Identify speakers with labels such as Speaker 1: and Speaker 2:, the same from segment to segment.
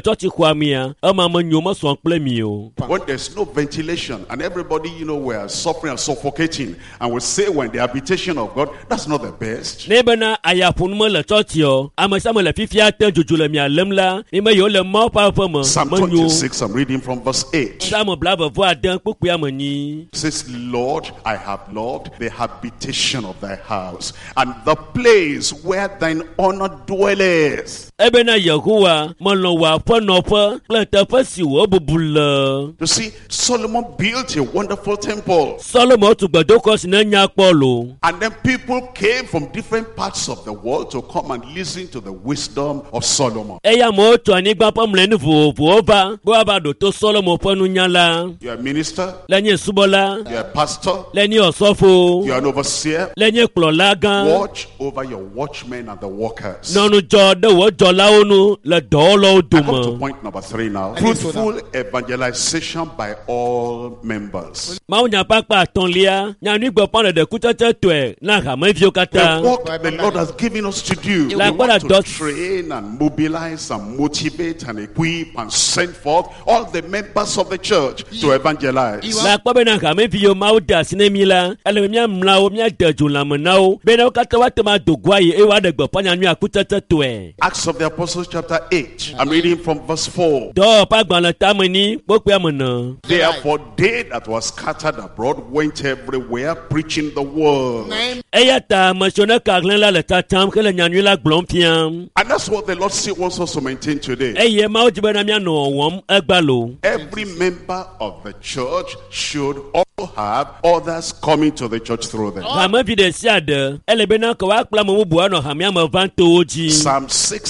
Speaker 1: church kwamia ama manyoma so plemi
Speaker 2: When there's no ventilation and everybody, were suffering and suffocating, and we say when the habitation of God, that's not the best.
Speaker 1: Nebana ayapunmo le church yo ama sama le fifia te jujule mi alemla ni me yo le mo pa fama
Speaker 2: Psalm 26, I'm reading from verse 8.
Speaker 1: Sama blava vo adan pukua mani
Speaker 2: Says, Lord, I have loved the habitation of thy house and the place where thine honor dwelleth.
Speaker 1: Ebena Yahuwa mono wa ponopa kleta pasi wo bubula.
Speaker 2: You see, Solomon built a wonderful temple.
Speaker 1: Solomon to gbadoko sinanya polo.
Speaker 2: And then people came from different parts of the world to come and listen to the wisdom of Solomon.
Speaker 1: Eya mo to anigba pamleni vo ova bo abado to Solomon ponu nyala.
Speaker 2: You're a minister,
Speaker 1: Lenye subola,
Speaker 2: you're a pastor,
Speaker 1: lenye osofo,
Speaker 2: you're an overseer.
Speaker 1: lenye klolagan.
Speaker 2: Watch over your watchmen and the workers.
Speaker 1: Nonu jo de wo jo laonu le dolo
Speaker 2: I come to
Speaker 1: duma.
Speaker 2: point number 3 now. Fruitful evangelization by all members.
Speaker 1: Maunya pakpa tonlia nyanu gbo pon de kutete twe na ha mavio
Speaker 2: The
Speaker 1: kata.
Speaker 2: work the Lord has given us to do. We
Speaker 1: Like what
Speaker 2: want
Speaker 1: I
Speaker 2: to
Speaker 1: thought-
Speaker 2: train and mobilize and motivate and equip and send forth all the members of the church to evangelize.
Speaker 1: La kwa bena ha mavio mauda sinemila ele mia mlao mia deju la menao bena kata watema dogwaye e wa de gbo pon nyanu akutete twe.
Speaker 2: Acts of the Apostles chapter 8. I'm reading from verse 4.
Speaker 1: Do pa gban la tamani pope amana.
Speaker 2: Therefore they that were scattered abroad went everywhere preaching the word.
Speaker 1: Eyata mashona kaglen la le tatam kele nyanu la glom piam.
Speaker 2: And that's what the Lord still wants us to maintain today.
Speaker 1: Eye mauji bena mia no wom egbalo.
Speaker 2: Every member of the church should also have others coming to the church through them.
Speaker 1: Ha ma vide siade ele bena ko wa kpla mo bu ano ha mia ma vanto oji.
Speaker 2: Psalm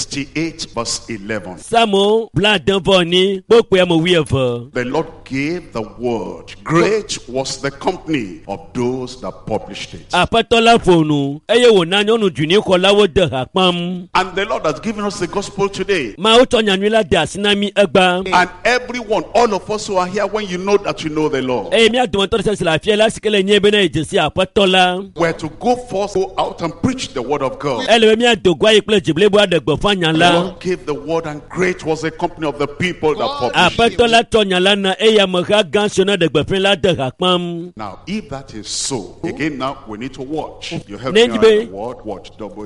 Speaker 2: 68 verse 11.
Speaker 1: Samo bladan voni pope am wieva.
Speaker 2: The Lord gave the word. Great was the company of those that published it.
Speaker 1: Apatola fonu eye wo na nyonu juni ko lawo de ha pam.
Speaker 2: And the Lord has given us the gospel today.
Speaker 1: Ma o to nyanu la da sinami egba.
Speaker 2: And everyone, all of us who are here, when you know that you know the Lord,
Speaker 1: E mi adon to se la fie la sikele nye bena ejesi apatola.
Speaker 2: we're to go forth, go out and preach the word of God.
Speaker 1: Ele mi adogwa iple jible bu adegbo
Speaker 2: The
Speaker 1: fanyala.
Speaker 2: Lord gave the word, and great was the company of the people that published it.
Speaker 1: Apatola to nyala na eya mo ga gansona degbo fin la de ha pam.
Speaker 2: Now, if that is so, again, now we need to watch. You help me out
Speaker 1: Nenjibe.
Speaker 2: the word. Watch.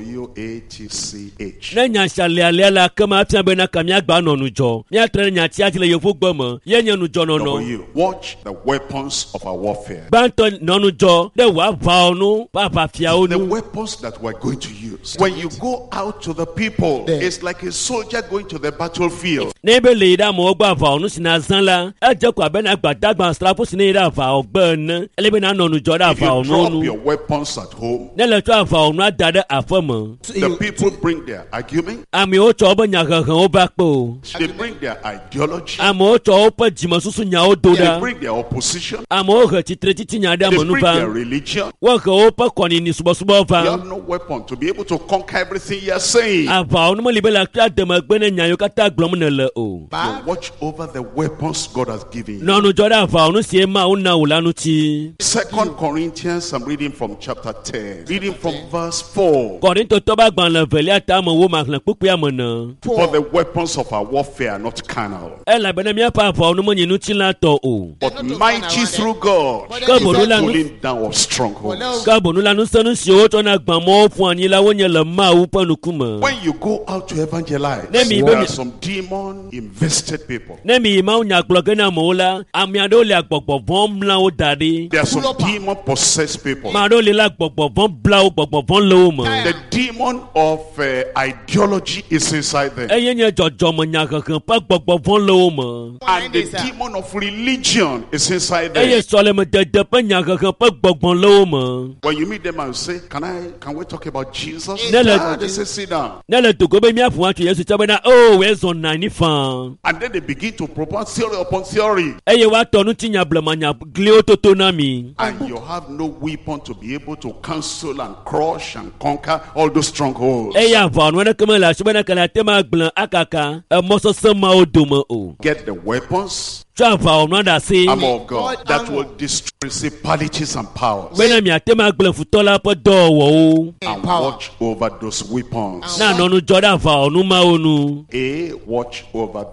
Speaker 2: WATCH.
Speaker 1: Na nya shale la kama afia bena kamia gba nonu jo. Mi atre nya ti atile yofu gbomo. Ye nya nu jo no no.
Speaker 2: Watch the weapons of our warfare.
Speaker 1: Banto nonu jo de wa va onu pa pa fia
Speaker 2: The
Speaker 1: onu.
Speaker 2: weapons that we're going to use. When you go out to the people, it's like a soldier going to the battlefield.
Speaker 1: Nebe le da mo gba va onu sina zan la. E je kwa bena gba dagba strapo sina da va ogben. Ele bena nonu jo da
Speaker 2: If
Speaker 1: va
Speaker 2: you
Speaker 1: onu
Speaker 2: drop
Speaker 1: nu.
Speaker 2: your weapons at home,
Speaker 1: Ne le to va onu adade afamo.
Speaker 2: the people bring their argument,
Speaker 1: Ami o to bo nya gangan o ba po.
Speaker 2: they bring their ideology,
Speaker 1: Amo to o pa jima susu nya o do
Speaker 2: they
Speaker 1: da.
Speaker 2: bring their opposition,
Speaker 1: Amo he titre titi nya da
Speaker 2: they
Speaker 1: mo nu
Speaker 2: bring their
Speaker 1: pa.
Speaker 2: religion.
Speaker 1: Wo ke o pa koni ni subo subo
Speaker 2: You
Speaker 1: fa.
Speaker 2: have no weapon to be able to conquer everything you're saying.
Speaker 1: Ava onu mo libe la kra de ma gbe ne nya yo kata glom ne le o.
Speaker 2: You watch over the weapons God has given you.
Speaker 1: Nonu jo da va onu sie ma o na o lanu ti.
Speaker 2: 2 Corinthians, I'm reading from chapter 10, reading from verse 4.
Speaker 1: Korinto to ba gban le veli ata mo wo ma klan pupu amona.
Speaker 2: For the weapons of our warfare are not carnal,
Speaker 1: E la bena mi pa va onu mo nyinu ti la to o.
Speaker 2: but mighty through God,
Speaker 1: Ka bonu la nu
Speaker 2: pulling down of strongholds.
Speaker 1: ka bonu la nu sanu si o to na gban mo fun ani la wo nye le ma wu panu kuma.
Speaker 2: When you go out to evangelize,
Speaker 1: Let me-
Speaker 2: there are some demon invested people.
Speaker 1: Ne mi ma o nya gbloge na mo la ami ado le agbogbo von mla o dade.
Speaker 2: There are some demon possessed people.
Speaker 1: Ma do le la gbogbo von bla o gbogbo von lo mo.
Speaker 2: The demon of ideology is inside them.
Speaker 1: E ye nye jojo mo nya kankan pa gbogbo von lo mo.
Speaker 2: And the demon of religion is inside
Speaker 1: E ye
Speaker 2: them.
Speaker 1: sole mo dede pa nya kankan pa gbogbo lo mo.
Speaker 2: When you meet them and say, can we talk about Jesus?
Speaker 1: No.
Speaker 2: They say, sit down.
Speaker 1: Ne le to go be mi afun atu Yesu cha na o we zo na ni fan.
Speaker 2: And then they begin to propose theory upon theory.
Speaker 1: E ye wa to nu ti nya blema nya glio to to na mi.
Speaker 2: And you have no weapon to be able to cancel and crush and conquer all those strongholds.
Speaker 1: E ya va nu na kama la shbe na kala te ma gblan akaka e mo so se ma o do mo o.
Speaker 2: Get the weapons,
Speaker 1: Cha va nu da se.
Speaker 2: armor of God, that will destroy principalities and powers.
Speaker 1: Be na mi ate ma gblan futola po do wo o.
Speaker 2: And watch over those weapons.
Speaker 1: Na no nu joda va nu ma o nu.
Speaker 2: A, watch over their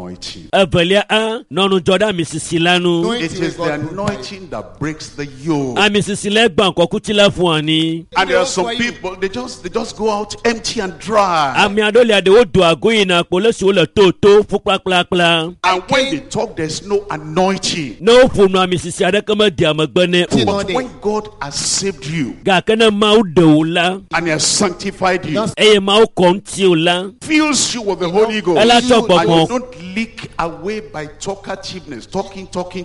Speaker 2: anointing.
Speaker 1: Evelia a nonu joda misisi lanu.
Speaker 2: It is the anointing that breaks the yoke.
Speaker 1: A misisi le gba nkan kutila fún ani.
Speaker 2: And there are some people, they just go out empty and dry.
Speaker 1: Ami adole ade o do agoyin na polisi o le to fukpakpakpla.
Speaker 2: And when they talk, there's no anointing.
Speaker 1: No funu misisi ade kama di amagbene o.
Speaker 2: But when God has saved you
Speaker 1: Ga kana ma o de o la.
Speaker 2: and He has sanctified you,
Speaker 1: Eye ma o konti o la.
Speaker 2: fills you with the Holy Ghost,
Speaker 1: Ela
Speaker 2: and
Speaker 1: to
Speaker 2: you
Speaker 1: gbogbo.
Speaker 2: don't leak away by talkativeness, talking.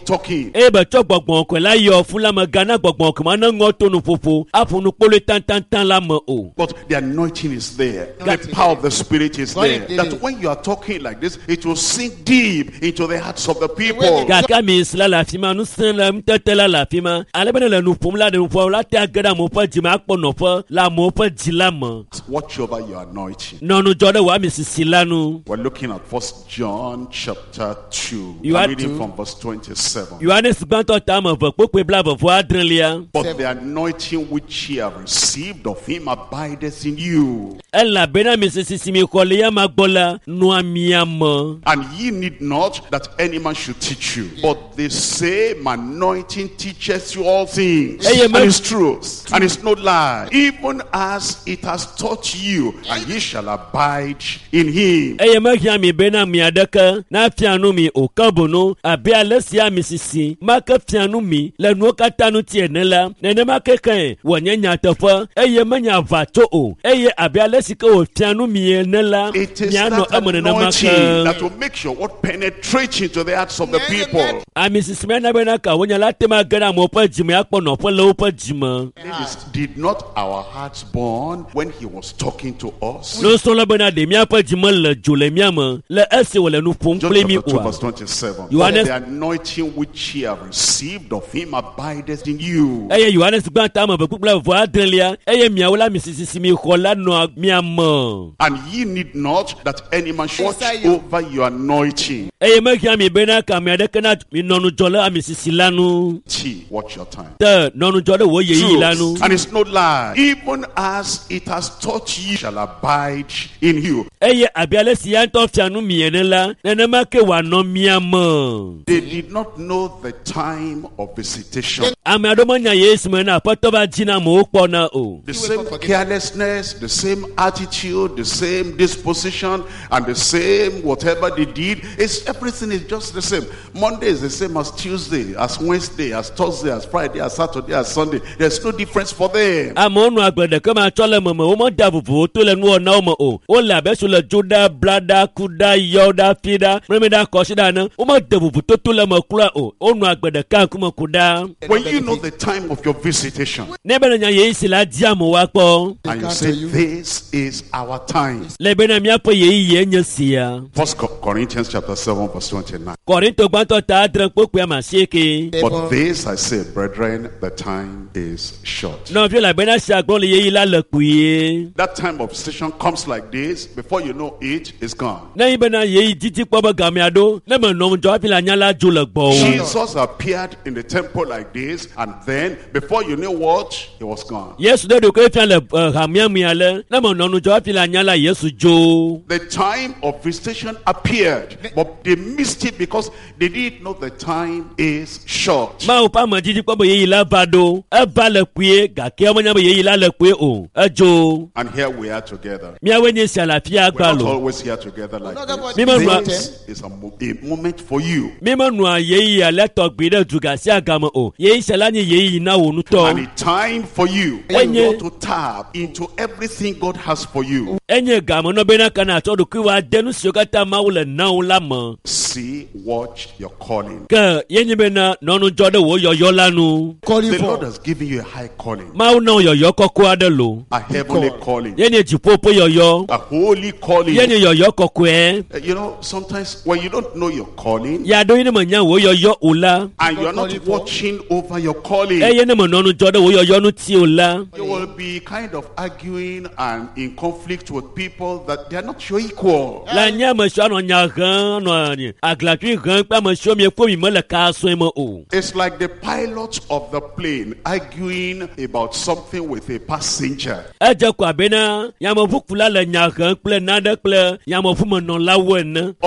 Speaker 1: E be to gbogbo ko la yo fun la ma gana gbogbo ko ma na ngo to nu fofo. Afunu polo tan la mo o.
Speaker 2: But the anointing is there. The power of the Spirit is there. That when you are talking like this, it will sink deep into the hearts of the people.
Speaker 1: Ga ka mi sla la fi ma nu sen la mtetela la fi ma. Ale bene la nu pom la de nu fo la te agada mo pa jima akpo no fo la mo pa jila mo.
Speaker 2: Watch over your anointing.
Speaker 1: Nonu joda wa misisi lanu.
Speaker 2: We're looking at 1 John chapter 2.
Speaker 1: You
Speaker 2: I'm
Speaker 1: are
Speaker 2: reading
Speaker 1: to-
Speaker 2: from verse 27.
Speaker 1: Yohanes gbanto ta mo vo pope bla vo adrenlia.
Speaker 2: But the anointing which ye have received of Him abideth in you,
Speaker 1: Ella bena misisi mi ko le ya magbola nu amia mo.
Speaker 2: and ye need not that any man should teach you. But the same anointing teaches you all things,
Speaker 1: Hey,
Speaker 2: and
Speaker 1: man.
Speaker 2: it's truth, and it's no lie, even as it has taught you, and ye shall abide in Him.
Speaker 1: Eye ma hia mi bena mi adaka na fianu mi o kabono abi alesia misisi ma ka fianu mi le nu katanu tie nela nene ma kekan wonya nyatofo eye ma nya vato o eye abi alesi ka o fianu mi nela
Speaker 2: It is
Speaker 1: miano
Speaker 2: that
Speaker 1: amone na
Speaker 2: anointing
Speaker 1: maka
Speaker 2: that will make sure what penetrates into the hearts of the people.
Speaker 1: a misisi me na bena ka wonya latema gana mo pa jima akpo no po le pa jima
Speaker 2: Ladies, did not our hearts burn when He was talking to us?
Speaker 1: no so la bena de mi pa jima le jole mi ama le ese wole nu pom
Speaker 2: John
Speaker 1: ple mi
Speaker 2: chapter 2
Speaker 1: o
Speaker 2: verse 27.
Speaker 1: Johannes-
Speaker 2: The anointing which ye have received of Him abideth in you.
Speaker 1: eye Yohanes gbanta mo be pupla vo adrenlia eye miawola misisi mi khola no miamo
Speaker 2: And ye need not that any man should watch over your anointing.
Speaker 1: eye ma hia mi bena ka mi ade kana mi nonu jole amisisi lanu
Speaker 2: Watch your time.
Speaker 1: te nonu jole wo ye yi lanu
Speaker 2: Truth, and it's no lie. Even as it has taught you, shall abide in you.
Speaker 1: eye abiale si yanto fianu miene la nene ma ke wa no miamo
Speaker 2: They did not know the time of visitation.
Speaker 1: ame adomo nya yesu me na poto ba jina mo po na o
Speaker 2: The same carelessness, the same attitude, the same disposition, and the same whatever they did. Everything is just the same. Monday is the same as Tuesday, as Wednesday, as Thursday, as Friday, as Saturday, as Sunday. There's no difference for them.
Speaker 1: amonu agbede ke ma chole mo o mo da bubu to le nu ona o o la be so le juda blada kuda yoda fida remeda kosida na o mo da bubu to le mo kura o onu agbede kan kuma kuda
Speaker 2: When you know the time of your visitation,
Speaker 1: ne be nya yesu la dia mo wa po
Speaker 2: and you say, this is our time.
Speaker 1: le be na mi apo ye nya sia
Speaker 2: 1 Corinthians chapter 7 verse 29.
Speaker 1: Korinto gbanto ta dran poku ma seke
Speaker 2: But this I say, brethren, the time is short.
Speaker 1: no fi la be na sia gbon le ye la le kuye
Speaker 2: That time of visitation comes like this. Before you know it, it's gone.
Speaker 1: na ibe na ye titi po ba gami ado na me no jo fi la nya la jo le gbo
Speaker 2: Jesus appeared in the temple like this, and then before you knew what, he was gone.
Speaker 1: Yesu de ko fi le hamia mi ale na me no jo fi la nya la Yesu jo
Speaker 2: The time of visitation appeared, but they missed it because they didn't know the time is short.
Speaker 1: ma o pa mo titi po bo ye la bado e ba le kuye ga ke mo nya bo ye la le kuye o e jo
Speaker 2: And here we are together.
Speaker 1: mi awe ni sia la fia
Speaker 2: We're
Speaker 1: gba
Speaker 2: not
Speaker 1: lo
Speaker 2: always here together like
Speaker 1: Me man,
Speaker 2: this. This is a moment for you.
Speaker 1: mi mo nu ye ale to gbe de duga sia gamo o ye sia la ni ye na wo nu to
Speaker 2: And a time for you when
Speaker 1: Enye.
Speaker 2: you want to tap into everything God has for you.
Speaker 1: enye gamo no be na kana to do ku wa denu sio kata ma wo le na wo la mo
Speaker 2: See, watch your calling.
Speaker 1: ke ye ni be na no nu jo de wo yo lanu
Speaker 2: The Lord has given you a high calling,
Speaker 1: ma wo na yo koko ade lo
Speaker 2: a heavenly calling,
Speaker 1: ye ni jipopo yo
Speaker 2: a holy calling.
Speaker 1: ye ni yo koko e
Speaker 2: You know, sometimes when you don't know your calling
Speaker 1: ya do ni mo nya wo yo ola
Speaker 2: and you're not watching over your calling,
Speaker 1: eye ni mo no nu jo de wo yo nu ti ola
Speaker 2: you will be kind of arguing and in conflict with people that they are not your equal.
Speaker 1: la nya mo so no nya gan no ni aglatwi gan pa mo so mi ko mi mo le ka so mo o
Speaker 2: It's like the pilot of the plane arguing about something with a passenger.
Speaker 1: e je ko abena ya mo fukula le nya gan ple na de ple ya mo fu mo no la wo na
Speaker 2: Although they are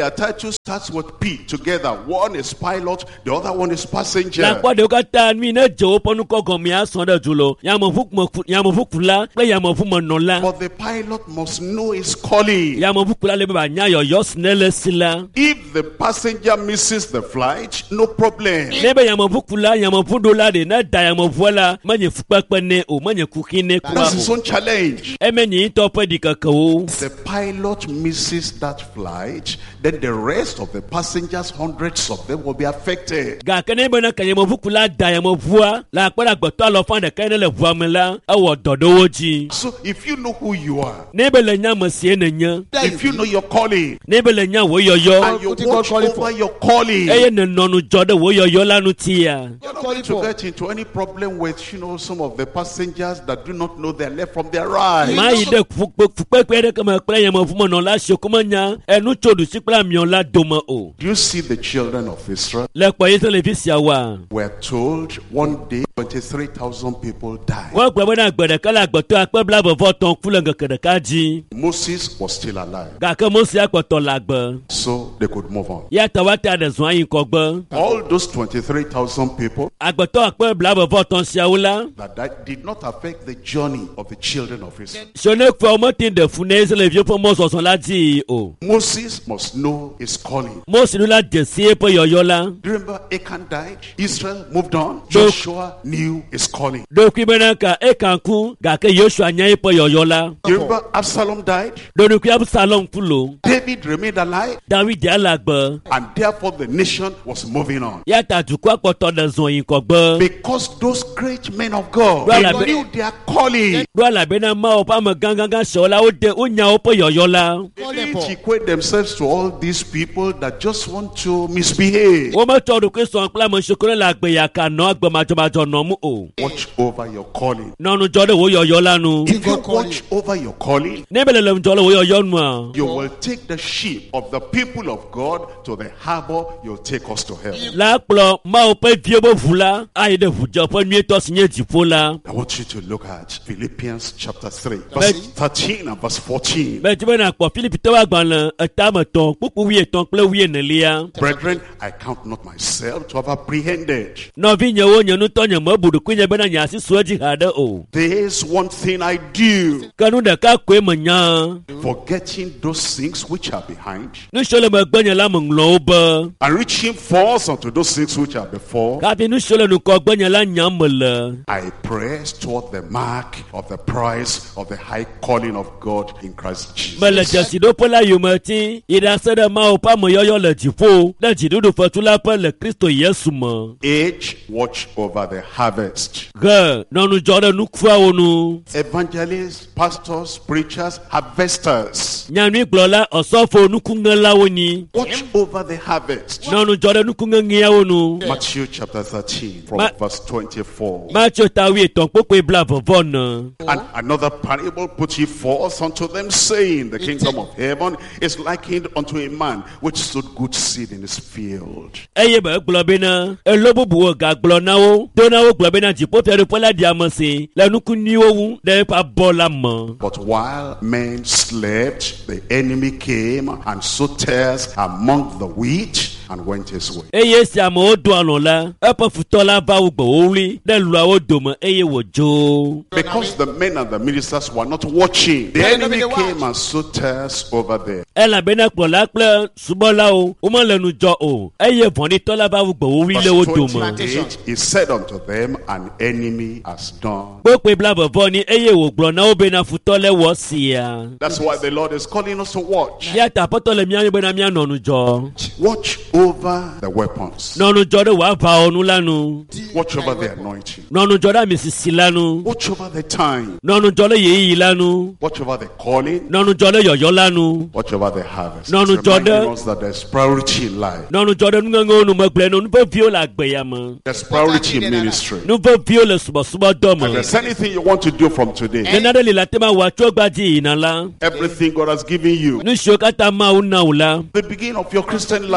Speaker 2: their title starts with P together. One is pilot, the other one is passenger.
Speaker 1: Lakwa de kata mi na jo ponu kogo mi asonda julo. Yamofukula, play yamofumonola.
Speaker 2: But the pilot must know his calling.
Speaker 1: Yamofukula le baba nya yo yosnele sila.
Speaker 2: If the passenger misses the flight, no problem.
Speaker 1: Nebe yamofukula yamofudola de na da yamofuala manye fukpakpene o manye kukine kwa.
Speaker 2: That's his own challenge.
Speaker 1: Emenyi tope di kakao.
Speaker 2: The pilot misses that flight, then the rest of the passengers, hundreds of them, will be affected.
Speaker 1: Ga kene bena kanyamofukula da yamofua la kwala gboto alofan de kene le vuamela awo dodowoji.
Speaker 2: So if you know who you are,
Speaker 1: Nebe le nya masie nenya.
Speaker 2: if you know your calling,
Speaker 1: Nebe le nya wo yoyo.
Speaker 2: and you watch over your calling,
Speaker 1: Eye ne nonu jode wo yoyo lanu tia.
Speaker 2: you're not going to get into any problem with, some of the passengers that do not know their left from their right.
Speaker 1: Ma ide fukpekpe de kama kple yamofumo no la shokumanya enu chodu sikla mion la doma o.
Speaker 2: Do you see the children of Israel?
Speaker 1: Le kwa yese le visia wa.
Speaker 2: We're told one day 23,000 people died.
Speaker 1: Wa gbe bena gbede kala gboto akpe bla bovo ton kulenga kedeka ji.
Speaker 2: Moses was still alive,
Speaker 1: Ga ke Mose akpoto lagbe.
Speaker 2: so they could move on.
Speaker 1: Ya tawata de zwan yin kogbe.
Speaker 2: All those 23,000 people
Speaker 1: Agboto akpe bla bovo ton siaula.
Speaker 2: that did not affect the journey of the children of Israel.
Speaker 1: Shone kwa omotin de funese le vie po Mose son la ji o.
Speaker 2: Moses must know his calling.
Speaker 1: Mose nu la jesie po yoyo la.
Speaker 2: Do you remember Achan died? Israel moved on. Joshua knew his calling.
Speaker 1: Do kwi bena ka ekanku ga ke Joshua nya po yoyo la.
Speaker 2: Do you remember Absalom died?
Speaker 1: Do nu kwi Absalom kulo.
Speaker 2: David remained alive,
Speaker 1: David alagbe.
Speaker 2: and therefore the nation was moving on.
Speaker 1: Ya ta duku akpoto de zon yin kogbe.
Speaker 2: Because those great men of God,
Speaker 1: Well,
Speaker 2: they knew their calling.
Speaker 1: Do ala bena ma o pa ma gangan shola o de o nya o po yoyo la.
Speaker 2: They didn't equate themselves to all these people that just want to misbehave.
Speaker 1: O ma to du kwi son kla mo shokore la gbe ya ka no agbe majo no mu o.
Speaker 2: Watch over your calling.
Speaker 1: Nonu jode wo yoyo la nu.
Speaker 2: If you watch over your calling,
Speaker 1: Nebele le mjole wo yoyo nu.
Speaker 2: you will take the ship of the people of God to the harbor. You'll take us to heaven.
Speaker 1: La kplo ma o pe vie bo vula ayi de vujo po nwie to sinye jipo la.
Speaker 2: I want you to look at Philippians chapter 3, verse 13 and verse 14.
Speaker 1: Me jibe na kpo Philip to wa gban eta mo ton pupu wie ton kple wie ne lia.
Speaker 2: Brethren, I count not myself to have apprehended.
Speaker 1: No vi nye wo nye nu to nye mo budu kunye be na nya si so ji hade o.
Speaker 2: There's one thing I do,
Speaker 1: Kanu de ka kwe mo nya.
Speaker 2: forgetting those things which are behind,
Speaker 1: Nu shole me gbe nye la mo nglo o be.
Speaker 2: and reaching forth unto those things which are before.
Speaker 1: Ka bi nu shole nu ko gbe nye la nya mo le.
Speaker 2: I press toward the mark of the prize of the high calling of God in Christ Jesus.
Speaker 1: Me le jesi do po la yumati. Ida se de ma o pa mo yoyo le jipo. Le jidudu fatula pe le Kristo Yesu mo.
Speaker 2: Age, watch over the harvest.
Speaker 1: Ge nonu jode nu kwa onu.
Speaker 2: Evangelists, pastors, preachers, harvesters,
Speaker 1: Nyanu iglola osofo nu kunga la woni.
Speaker 2: watch over the harvest.
Speaker 1: Nonu jode nu kunga ngia wonu.
Speaker 2: Matthew chapter 13 from verse 24.
Speaker 1: Macho tawi ton popo bla vovon.
Speaker 2: And another parable put he forth unto them, saying, the kingdom of heaven is likened unto a man which sowed good seed in his field.
Speaker 1: Eye be glo na elobubu ga glo na wo. Do na wo glo na jipo pe pola diamase. La nu kuni wo de pa bola mo.
Speaker 2: But while men slept, the enemy came and sowed tares among the wheat and went his way.
Speaker 1: Eye si amo do anola. E pa futola ba wo gbo ori. De lu awo do mo eye wo jo.
Speaker 2: Because the men and the ministers were not watching, the enemy came and sowed tares over there.
Speaker 1: Ela bena kpola kple subola o. O mo lenu jo o. Eye voni tola ba wo gbo ori le wo do mo.
Speaker 2: Verse 28, he said unto them, an enemy has done.
Speaker 1: Popo bla vovon eye wo glo na o be na futole wo sia.
Speaker 2: That's why the Lord is calling us to watch.
Speaker 1: Ya ta potole mi be na mi nonu jo.
Speaker 2: Watch over the weapons.
Speaker 1: Nonu jode wa va onu lanu.
Speaker 2: Watch over the anointing.
Speaker 1: Nonu jode mi sisi lanu.
Speaker 2: Watch over the time.
Speaker 1: Nonu jode yeyi lanu.
Speaker 2: Watch over the calling.
Speaker 1: Nonu jode yoyo lanu.
Speaker 2: Watch over the harvest.
Speaker 1: No,
Speaker 2: It's
Speaker 1: Jordan.
Speaker 2: reminding us that there's priority in life.
Speaker 1: Nonu jode nu ngo nu magble nu pe vio la gbe ya mo.
Speaker 2: There's priority in ministry.
Speaker 1: Nu pe vio le subo do mo.
Speaker 2: If there's anything you want to do from today,
Speaker 1: Nena de la tema wa chogba ji ina la.
Speaker 2: everything God has given you,
Speaker 1: Nu shoka ta ma una ula.
Speaker 2: the beginning of your Christian life,
Speaker 1: Wo Kristo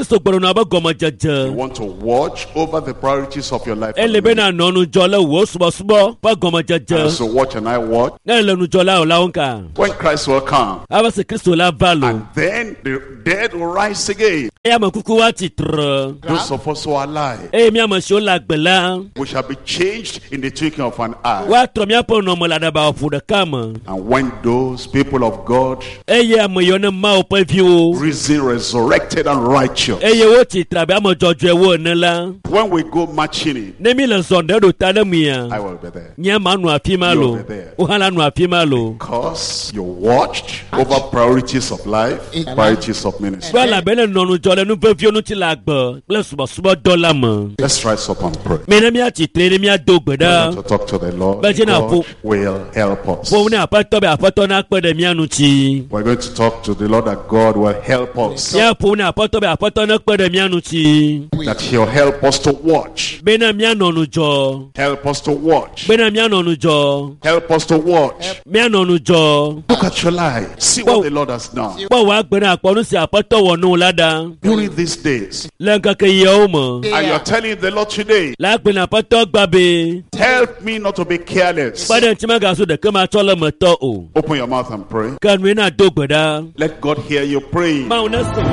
Speaker 1: Kristo gbɔdɔ na bɛ gɔmɔdzedze.
Speaker 2: You want to watch over the priorities of your life.
Speaker 1: Ele bɛ na nɔ nudzɔ le wo subɔsubɔ ƒe gɔmɔdzedze.
Speaker 2: So watch and I watch.
Speaker 1: Ne le nudzɔ la o la wo ŋka.
Speaker 2: When Christ will come,
Speaker 1: Ava se Kristo la va lo.
Speaker 2: and then the dead will rise again.
Speaker 1: Eya ame kuku wa tsitre.
Speaker 2: Those of us who are alive,
Speaker 1: Eye mi ame siwo le agbe la.
Speaker 2: we shall be changed in the twinkling of an eye.
Speaker 1: Wa trɔ miaƒe nɔme le aɖaba ƒo ɖeka me.
Speaker 2: And when those people of God,
Speaker 1: Eye ame yiwo ne Mawu ƒe viwo.
Speaker 2: risen, resurrected, and righteous,
Speaker 1: Eye wo tsitre abe ame dzɔdzɔewo ene la.
Speaker 2: when we go marching in,
Speaker 1: Ne mi le zɔ ɖe ɖo ta ɖe mia.
Speaker 2: I will be there.
Speaker 1: Nye ma nu afi ma lo. Wo hã la nu afi ma lo.
Speaker 2: Because you watched over priorities of life, priorities of ministry.
Speaker 1: Fue la bene nɔnu dzɔ le nu vevio ŋuti le agbe kple subɔsubɔ dɔ la me.
Speaker 2: Let's rise up and pray.
Speaker 1: Me ne miatsitre ne miado gbe
Speaker 2: We
Speaker 1: ɖa.
Speaker 2: want to talk to the Lord.
Speaker 1: But you know,
Speaker 2: God will help us.
Speaker 1: Ƒo ne aƒetɔ be aƒetɔ na kpe ɖe mia ŋuti.
Speaker 2: We're going to talk to the Lord that God will help us.
Speaker 1: Mia ƒo ne aƒetɔ be aƒetɔ na kpe ɖe mia ŋuti.
Speaker 2: That He'll help us to watch.
Speaker 1: Be ne mianɔ nu dzɔ.
Speaker 2: Help us to watch.
Speaker 1: Be ne mianɔ nu dzɔ.
Speaker 2: Help us to watch.
Speaker 1: Mianɔ nu dzɔ.
Speaker 2: Look at your life. See what the Lord has done.
Speaker 1: Kpɔ wòa gbe ne akpɔ nu si aƒetɔ wɔ nu la ɖa.
Speaker 2: During these days.
Speaker 1: Le ŋkeke yiwo me.
Speaker 2: And you're telling the Lord today,
Speaker 1: La gbe ne aƒetɔ gba be.
Speaker 2: help me not to be careless.
Speaker 1: Kpe ɖe ŋuti megazu ɖeke ma tsɔ le metɔ o.
Speaker 2: Open your mouth and pray.
Speaker 1: Ke nu na do gbe ɖa.
Speaker 2: Let God hear you praying.
Speaker 1: Mawu ne se.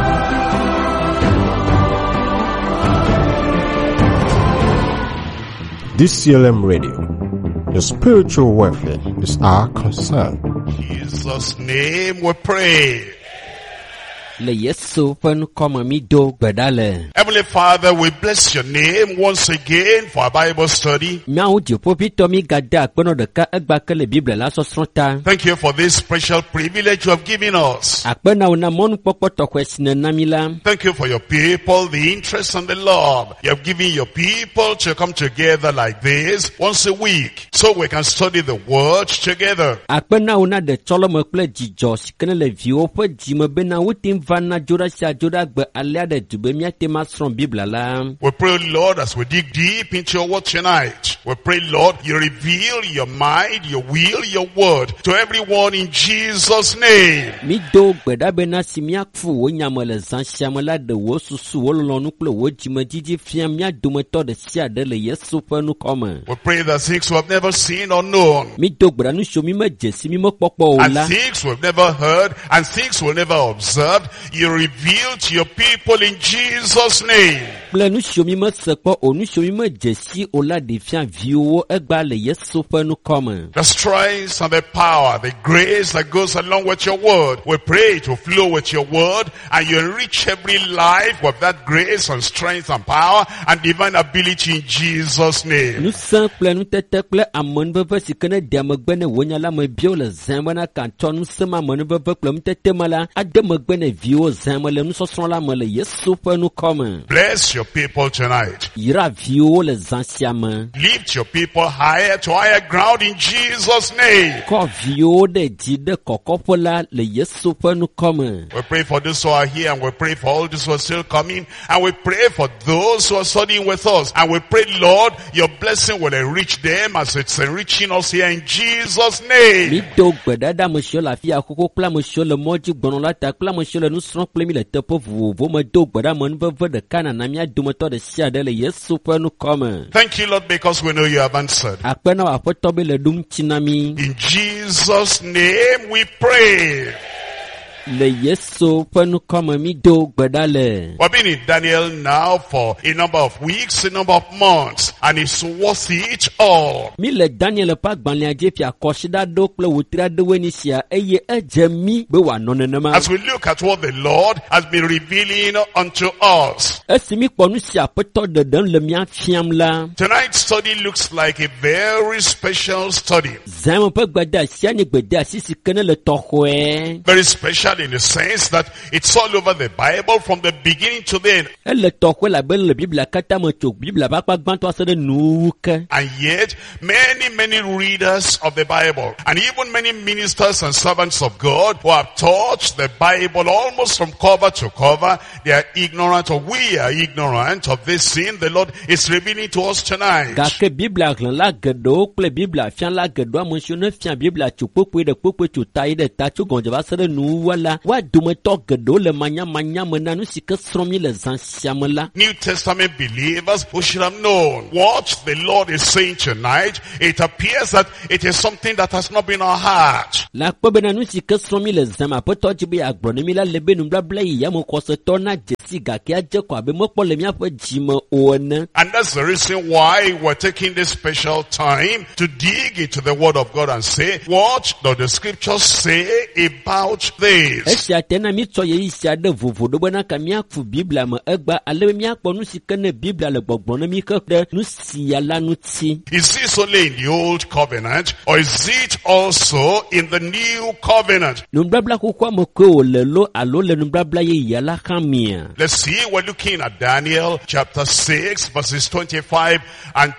Speaker 3: DCLM Radio. Your spiritual welfare is our concern.
Speaker 2: In Jesus' name we pray.
Speaker 1: Le Yesu ƒe nukɔme mi do gbe ɖa le.
Speaker 2: Heavenly Father, we bless your name once again for our Bible study.
Speaker 1: Miawo dziƒoʋĩtɔ mi gade akpenɔ ɖeka egba ke le Biblia la sɔsrɔ̃ ta.
Speaker 2: Thank you for this special privilege you have given us.
Speaker 1: Akpenawo na mɔnukpɔkpɔ tɔxɛ si nèna mi la.
Speaker 2: Thank you for your people, the interest and the love you have given your people to come together like this once a week so we can study the word together.
Speaker 1: Akpenawo na ɖe tsɔlɔme kple dzidzɔ si ke ne le viwo ƒe dzime bena wotem va na dzoɖa sia dzoɖa gbe alea ɖe du be míate ma srɔ̃ Biblia la.
Speaker 2: We pray, Lord, as we dig deep into your word tonight, we pray, Lord, you reveal your mind, your will, your word to everyone in Jesus' name.
Speaker 1: Mi do gbe ɖa bena si míaku wo nyame le zã sia me la ɖe wo susu wo lɔlɔ̃nu kple wo dzimedzidzi fia mía dometɔ ɖe sia ɖe le Yesu ƒe nukɔme.
Speaker 2: We pray that things we have never seen or known,
Speaker 1: Mi do gbe ɖa nu siwo mi me dze si mi me kpɔkpɔ o
Speaker 2: and
Speaker 1: la.
Speaker 2: things we've never heard, and things we've never observed, you reveal to your people in Jesus' name.
Speaker 1: Kple nu siwo mi me se kpɔ o nu siwo mi me dze si o la ɖe fia viwo egba le Yesu ƒe nukɔme.
Speaker 2: The strength and the power, the grace that goes along with your word. We pray to flow with your word and you enrich every life with that grace and strength and power and divine ability in Jesus' name.
Speaker 1: Nusẽ kple nutete kple amenuveve si ke ne ɖea megbe ne wo nya la me biwo le zã bena katsɔ nusẽ me amenuveve kple nutete me la ade megbe ne viwo zã me le nusɔsrɔ̃ la me le Yesu ƒe nukɔme.
Speaker 2: Bless your people tonight.
Speaker 1: Yra viwo le zã sia me.
Speaker 2: Lift your people higher to higher ground in Jesus' name.
Speaker 1: Kɔ viwo ɖe dzi ɖe kɔkɔƒe la le Yesu ƒe nukɔme.
Speaker 2: We pray for those who are here and we pray for all those who are still coming and we pray for those who are studying with us and we pray, Lord, your blessing will enrich them as it's enriching us here in Jesus' name.
Speaker 1: Mi do gbe ɖa ɖe ame siwo le afi ya koko kple ame siwo le mɔ dzi gbɔnɔ la ta kple ame siwo le nusrɔ̃ kple mi le teƒe vovovo me do gbe ɖa amenuveve ɖeka nana mía dometɔ ɖe sia ɖe le Yesu ƒe nukɔme.
Speaker 2: Thank you, Lord, because we know you have answered.
Speaker 1: Akpenawo aƒetɔ be le ɖom tsi na mi.
Speaker 2: In Jesus' name we pray.
Speaker 1: Le Yesu ƒe nukɔme mi do gbe ɖa le.
Speaker 2: We've been in Daniel now for a number of weeks, a number of months, and it's worth it all.
Speaker 1: Mi le Daniel ƒe agbalẽa dzi fia kɔsiɖaɖewo kple wotri aɖewoe ni sia eye edze mi be wòanɔ nenema.
Speaker 2: As we look at what the Lord has been revealing unto us.
Speaker 1: Esi mi kpɔ nu si aƒetɔ ɖeɖem le mía fiam la.
Speaker 2: Tonight's study looks like a very special study.
Speaker 1: Zã me ƒe gbedeasi nye gbedeasi si ke ne le tɔxɔe.
Speaker 2: Very special in the sense that it's all over the Bible from the beginning to the end.
Speaker 1: Ele tɔxɔe labene le Biblia katã me tso Biblia ƒe akpa gbãtɔ se ɖe nuwu ke.
Speaker 2: And yet, many readers of the Bible, and even many ministers and servants of God who have taught the Bible almost from cover to cover, they are ignorant, or we are ignorant of this sin the Lord is revealing to us tonight.
Speaker 1: Gake Biblia hlẽla geɖewo kple Biblia fiãla geɖewo ame siwo ne fia Biblia tso kpokpoe ɖe kpokpoe tso ta yi ɖe ta tso gɔdze va se ɖe nuwuwu la la wa dometɔ geɖewo le manyamanya me na nu si ke srɔ̃m mi le zã sia me la.
Speaker 2: New Testament believers who should have known what the Lord is saying tonight. It appears that it is something that has not been our heart.
Speaker 1: La kpɔ bena nu si ke srɔ̃m mi le zã me aƒetɔ dzi be agblɔ ne mi la le be nubabla yi yamekɔsetɔ na dzesi gake adze kɔ abe mekpɔ le miaƒe dzime o ene.
Speaker 2: And that's the reason why we're taking this special time to dig into the Word of God and say, what does the Scriptures say about this?
Speaker 1: Esia te na mi tsɔ yeyi sia ɖe vovo ɖo bena ka miaku Biblia me egba ale be miakpɔ nu si ke ne Biblia le gbɔgblɔ ne mi ke ɖe nu sia la ŋuti.
Speaker 2: Is this only in the Old Covenant or is it also in the New Covenant?
Speaker 1: Nubabla kukua me koe wo le lo alo le nubabla yeyia la hã mia.
Speaker 2: Let's see, we're looking at Daniel chapter 6 verses 25 and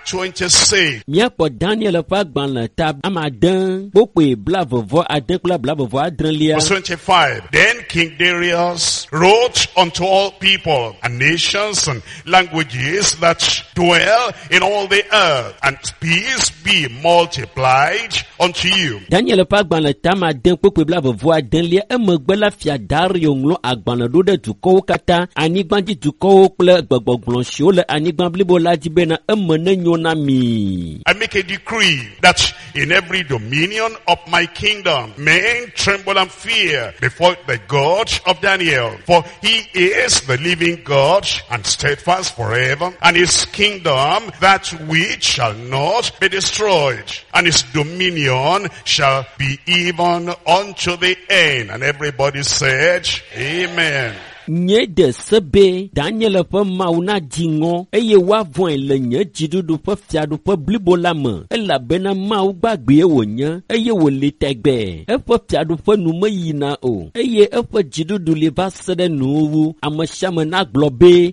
Speaker 2: 26.
Speaker 1: Miakpɔ Daniel ƒe agbalẽ ta ama de kpokpe blavevɔ ade kple blavevɔ adrelia.
Speaker 2: Verse 25. Then King Darius wrote unto all people and nations and languages that dwell in all the earth, and peace be multiplied unto you.
Speaker 1: Daniel ƒe agbalẽ ta ama de kpokpe blavevɔ adelia emegbe la fia Dario ŋlɔ agbalẽ ɖo ɖe dukɔwo katã, anyigbadzi dukɔwo kple gbɔgbɔgblɔ siwo le anyigba blibo la dzi bena eme ne nyo na mi.
Speaker 2: I make a decree that in every dominion of my kingdom men tremble and fear before the God of Daniel, for he is the living God and steadfast forever, and his kingdom that which shall not be destroyed, and his dominion shall be even unto the end. And everybody said, Amen.
Speaker 1: Nye de sebe Daniel ƒe Mawu na dziŋɔ eye woavɔ̃e le nye dziɖuɖu ƒe fiaɖuƒe blibo la me elabena Mawu gbagbe wònye eye wòli tegbe. Eƒe fiaɖuƒe nu meyina o eye eƒe dziɖuɖu li va se ɖe nuwuwu. Ame sia ame na gblɔ be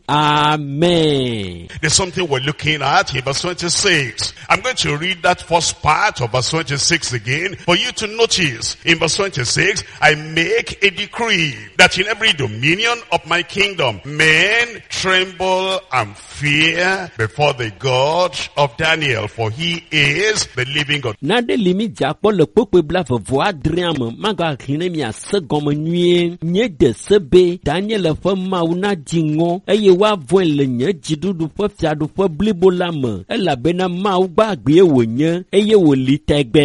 Speaker 1: Amen.
Speaker 2: There's something we're looking at in verse 26. I'm going to read that first part of verse 26 again for you to notice. In verse 26, I make a decree that in every dominion of my kingdom men tremble and fear before the God of Daniel, for he is the living God.
Speaker 1: Nade limi jakpo le kpokpe blavevɔ adrea me maga hlẽ mi ase gɔme nyuie. Nye de sebe Daniel ƒe Mawu na dziŋɔ eye woavɔ̃e le nye dziɖuɖu ƒe fiaɖuƒe blibo la me elabena Mawu gbagbe wònye eye wòli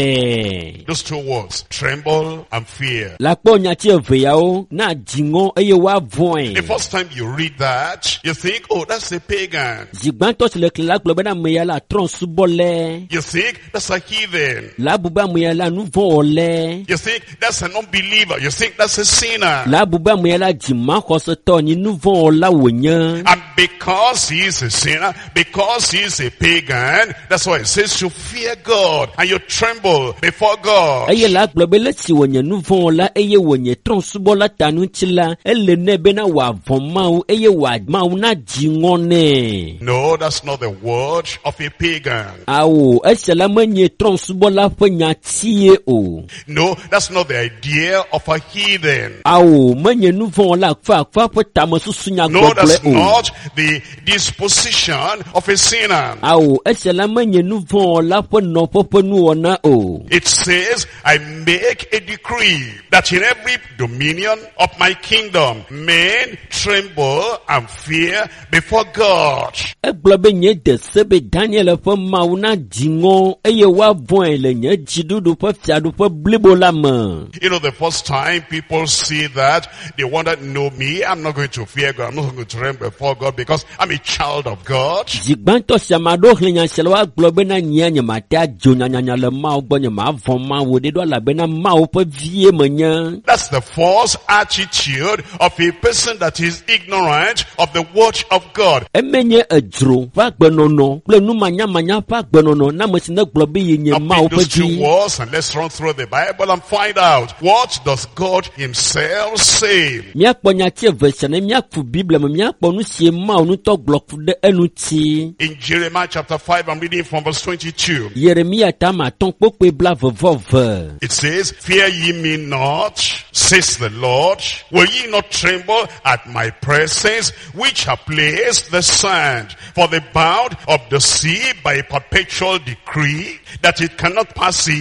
Speaker 1: tegbe.
Speaker 2: Those two words, tremble and fear.
Speaker 1: La kpɔ nyatsi eveawo na dziŋɔ eye woavɔ̃e.
Speaker 2: The first time you read that, you think, oh, that's a pagan.
Speaker 1: Zigbãtɔ si le kle la gblɔ bena ame ya la trɔ subɔ lɛ.
Speaker 2: You think that's a heathen.
Speaker 1: La bu be ame ya la nu vɔ̃ wɔ lɛ.
Speaker 2: You think that's an unbeliever. You think that's a sinner.
Speaker 1: La bu be ame ya la dzimaxɔsetɔ nyi nu vɔ̃ wɔ la wònye.
Speaker 2: And because he is a sinner, because he is a pagan, that's why it says you fear God and you tremble before God.
Speaker 1: Eye la gblɔ be le si wònye nu vɔ̃ wɔ la eye wònye trɔ subɔ la ta ŋuti la ele ne bena wòavɔ̃ Mawu eye Mawu na dziŋɔ nɛ.
Speaker 2: No, that's not the word of a pagan.
Speaker 1: Awo, esia la menye trɔ subɔ la ƒe nyatie o.
Speaker 2: No, that's not the idea of a heathen.
Speaker 1: Awo, menye nu vɔ̃ wɔ la akfa ƒe tame susu
Speaker 2: No, that's
Speaker 1: nyagbɔgblẽ o.
Speaker 2: not the disposition of a sinner.
Speaker 1: Awo, esia la menye nu vɔ̃ wɔ la ƒe nɔƒe ƒe nuwɔna o.
Speaker 2: It says, I make a decree that in every dominion of my kingdom, men tremble and fear before God.
Speaker 1: Egblɔ be nye de se be Daniel ƒe Mawu na dziŋɔ eye woavɔ̃e le nye dziɖuɖu ƒe fiaɖuƒe blibo la me.
Speaker 2: You know, the first time people see that, they wonder, no, me, I'm not going to fear God. I'm not going to tremble before God because I'm a child of God.
Speaker 1: Zigbãtɔ sia ma ɖo hlẽ nya sia la woagblɔ bena nyea nye mate adzo nyanyanya le Mawu gbɔ nye mavɔ̃ Mawu ɖe ɖo elabena Mawu ƒe vie menye.
Speaker 2: That's the false attitude of a person that is ignorant of the word of God.
Speaker 1: Emenye edzro ƒe agbenɔnɔ kple numanyamanya ƒe agbenɔnɔ na ame si ne gblɔ be ye nye
Speaker 2: Now
Speaker 1: Mawu
Speaker 2: pick those
Speaker 1: ƒe
Speaker 2: two
Speaker 1: vi.
Speaker 2: words and let's run through the Bible and find out what does God himself say.
Speaker 1: Míakpɔ nyatsi eve sia ne míaku Biblia me míakpɔ nu si Mawu ŋutɔ gblɔ ɖe eŋuti.
Speaker 2: In Jeremiah chapter 5, I'm reading from verse 22.
Speaker 1: Yeremia tama atɔ̃ kpokpe blavevɔve.
Speaker 2: It says, fear ye me not, says the Lord. Will ye not tremble at my presence, which have placed the sand for the bound of the sea by a perpetual decree, that it cannot pass it,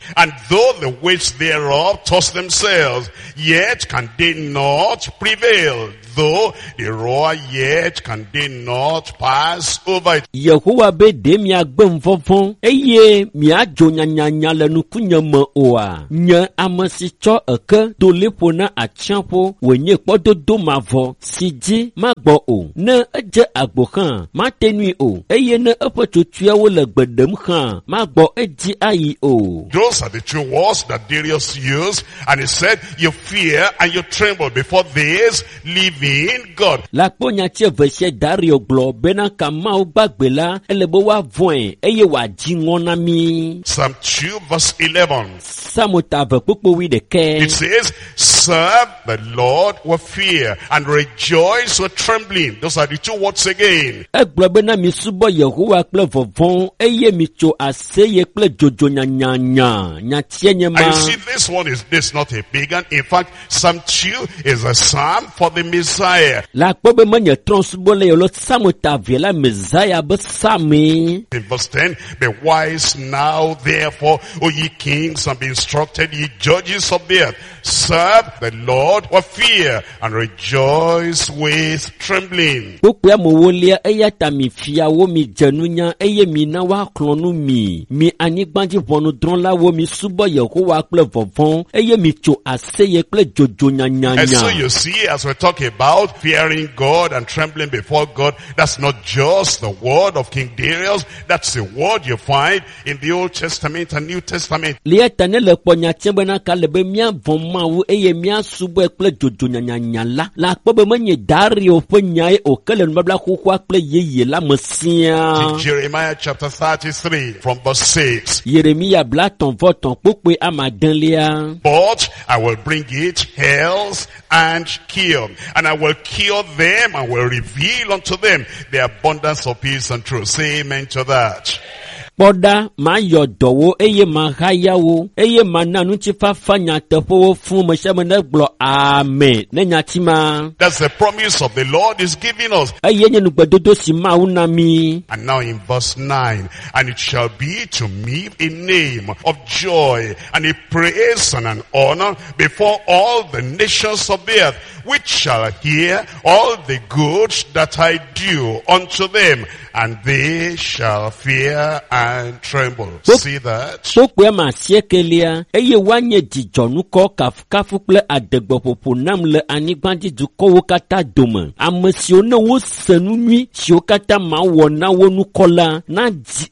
Speaker 2: And though the waves thereof toss themselves, yet can they not prevail. Though they roar, yet can they not pass over it.
Speaker 1: Yehowa be de mia gbem vovon eye mia jo nyanya le nukunya me oa nye amasi cho eke to lepo na achampo wenye kpododo mavo siji magbo o ne eje agbo kan ma tenui o eye ne epo tutua wo le gbedem kan magbo eji ayi o.
Speaker 2: Those are the two words that Darius used, and he said, you fear and you tremble before this living God.
Speaker 1: La ponya che verse Dario glo bena kama o bagbela elebo wa voin eye wa jingona mi.
Speaker 2: Psalm 2 verse 11.
Speaker 1: Samotave popo wi de ke.
Speaker 2: It says, serve the Lord with fear and rejoice with trembling. Those are the two words again.
Speaker 1: Eglo bena mi subo Yehowa kple vovon eye mi cho aseye kple jojo nyanya nyatie ma.
Speaker 2: And you see, this not a pagan. In fact, Psalm 2 is a psalm for the Messiah.
Speaker 1: La kpobe manye transbole yolo samotave la Messiah be sami.
Speaker 2: In verse 10, be wise now, therefore, O ye kings, and be instructed, ye judges of the earth. Serve the Lord with fear and rejoice with trembling.
Speaker 1: Pokwa mo wolia eya tami fia wo mi janunya eye mi na wa klonu mi anigbanji vonu dron la wo mi subo Yehowa kple vovon eye mi cho aseye kple jojo nyanya.
Speaker 2: And so you see, as we talk about fearing God and trembling before God, that's not just the word of King Darius, that's the word you find in the Old Testament and New Testament.
Speaker 1: Lieta ne le ponya chembena kalebe mia vomawu eye mia subo kple jojo nyanya la kpobe menye Dario fonyai okele nbabla kokwa kple yeye la mesia.
Speaker 2: Jeremiah chapter 33 from verse 6.
Speaker 1: Yeremia blaton voton pokwe amadenlia.
Speaker 2: But I will bring it health and cure, and I will cure them and will reveal unto them the abundance of peace and truth. Say amen to that.
Speaker 1: Poda ma yodowo eye ma hayawo eye ma nanu chifa fanya tefowo fun mo se mo ne glo amen ne nyatima.
Speaker 2: That's the promise of the Lord is giving us.
Speaker 1: Eye nyenu gbedodo si ma unami.
Speaker 2: And now in verse 9, and it shall be to me a name of joy and a praise and an honor before all the nations of the earth, which shall hear all the good that I do unto them, and they shall fear and tremble. See that?
Speaker 1: Sokwe ma siekelia eye wanye dijonu ko kafu kple adegbo popo nam le anigbanji du ko wokata dome. Amesio ne wo senu nui sio kata ma wona wonu kola na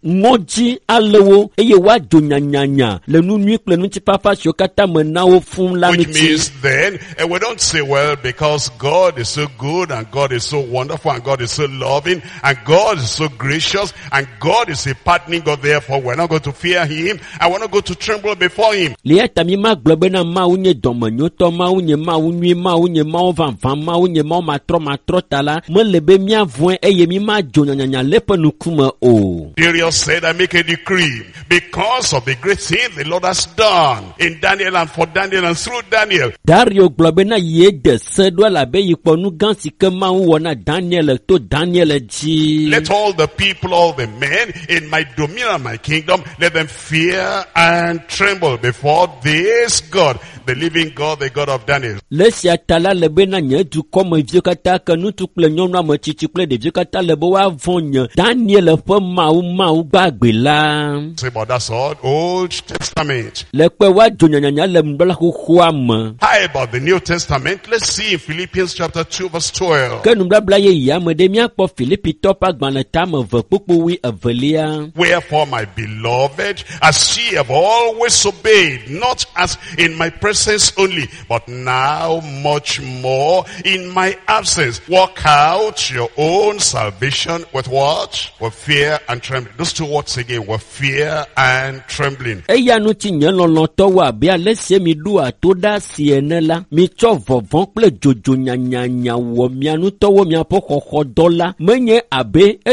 Speaker 1: ngoji alewo eye wa do nyanyanya le nu nui kple nu tipafa sio kata mena wo fun la
Speaker 2: Which
Speaker 1: miti.
Speaker 2: means then, and we don't say, well, because God is so good and God is so wonderful and God is so loving and God is so gracious and God is a pardoning God, therefore we're not going to fear him and we're not going to tremble before him.
Speaker 1: Lieta mi ma globe na ma unye domenyoto ma unye ma unye ma unye ma vanvan ma unye ma matro tala me lebe mi avwen eye mi ma jonyanya lepe nukume o.
Speaker 2: Darius said, I make a decree because of the great thing the Lord has done in Daniel and for Daniel and through Daniel.
Speaker 1: Dario globe na ye de sedwa la be yipo nu gansi ke ma wona Daniel to Daniel ji.
Speaker 2: Let all the people, all the men in my dominion, my kingdom, let them fear and tremble before this God, the living God, the God of Daniel.
Speaker 1: Lesia tala lebe na nye du komo viokata ke nutu kple nyonu amechichi kple de viokata lebe wa vonye Daniel fe mau gbagbe la.
Speaker 2: Say, but that's all Old Testament.
Speaker 1: Lekpe wa jonyanya le mbala kokwa me.
Speaker 2: How about the New Testament? Let's see in Philippians chapter 2 verse 12.
Speaker 1: Ke numbla ye ya me de mia kpo Philippi topa gbana tame ve kpokpo wi evelia.
Speaker 2: Wherefore, my beloved, as ye have always obeyed, not as in my presence only, but now much more in my absence, work out your own salvation with what? With fear and trembling. Those two words again, with fear and trembling.
Speaker 1: Eya nu ti nyen lolo to wa bia lesie mi du atoda siene la mi cho vovon kple jojo nyanya wo mi anu to wo mi apo kokko dola menye abe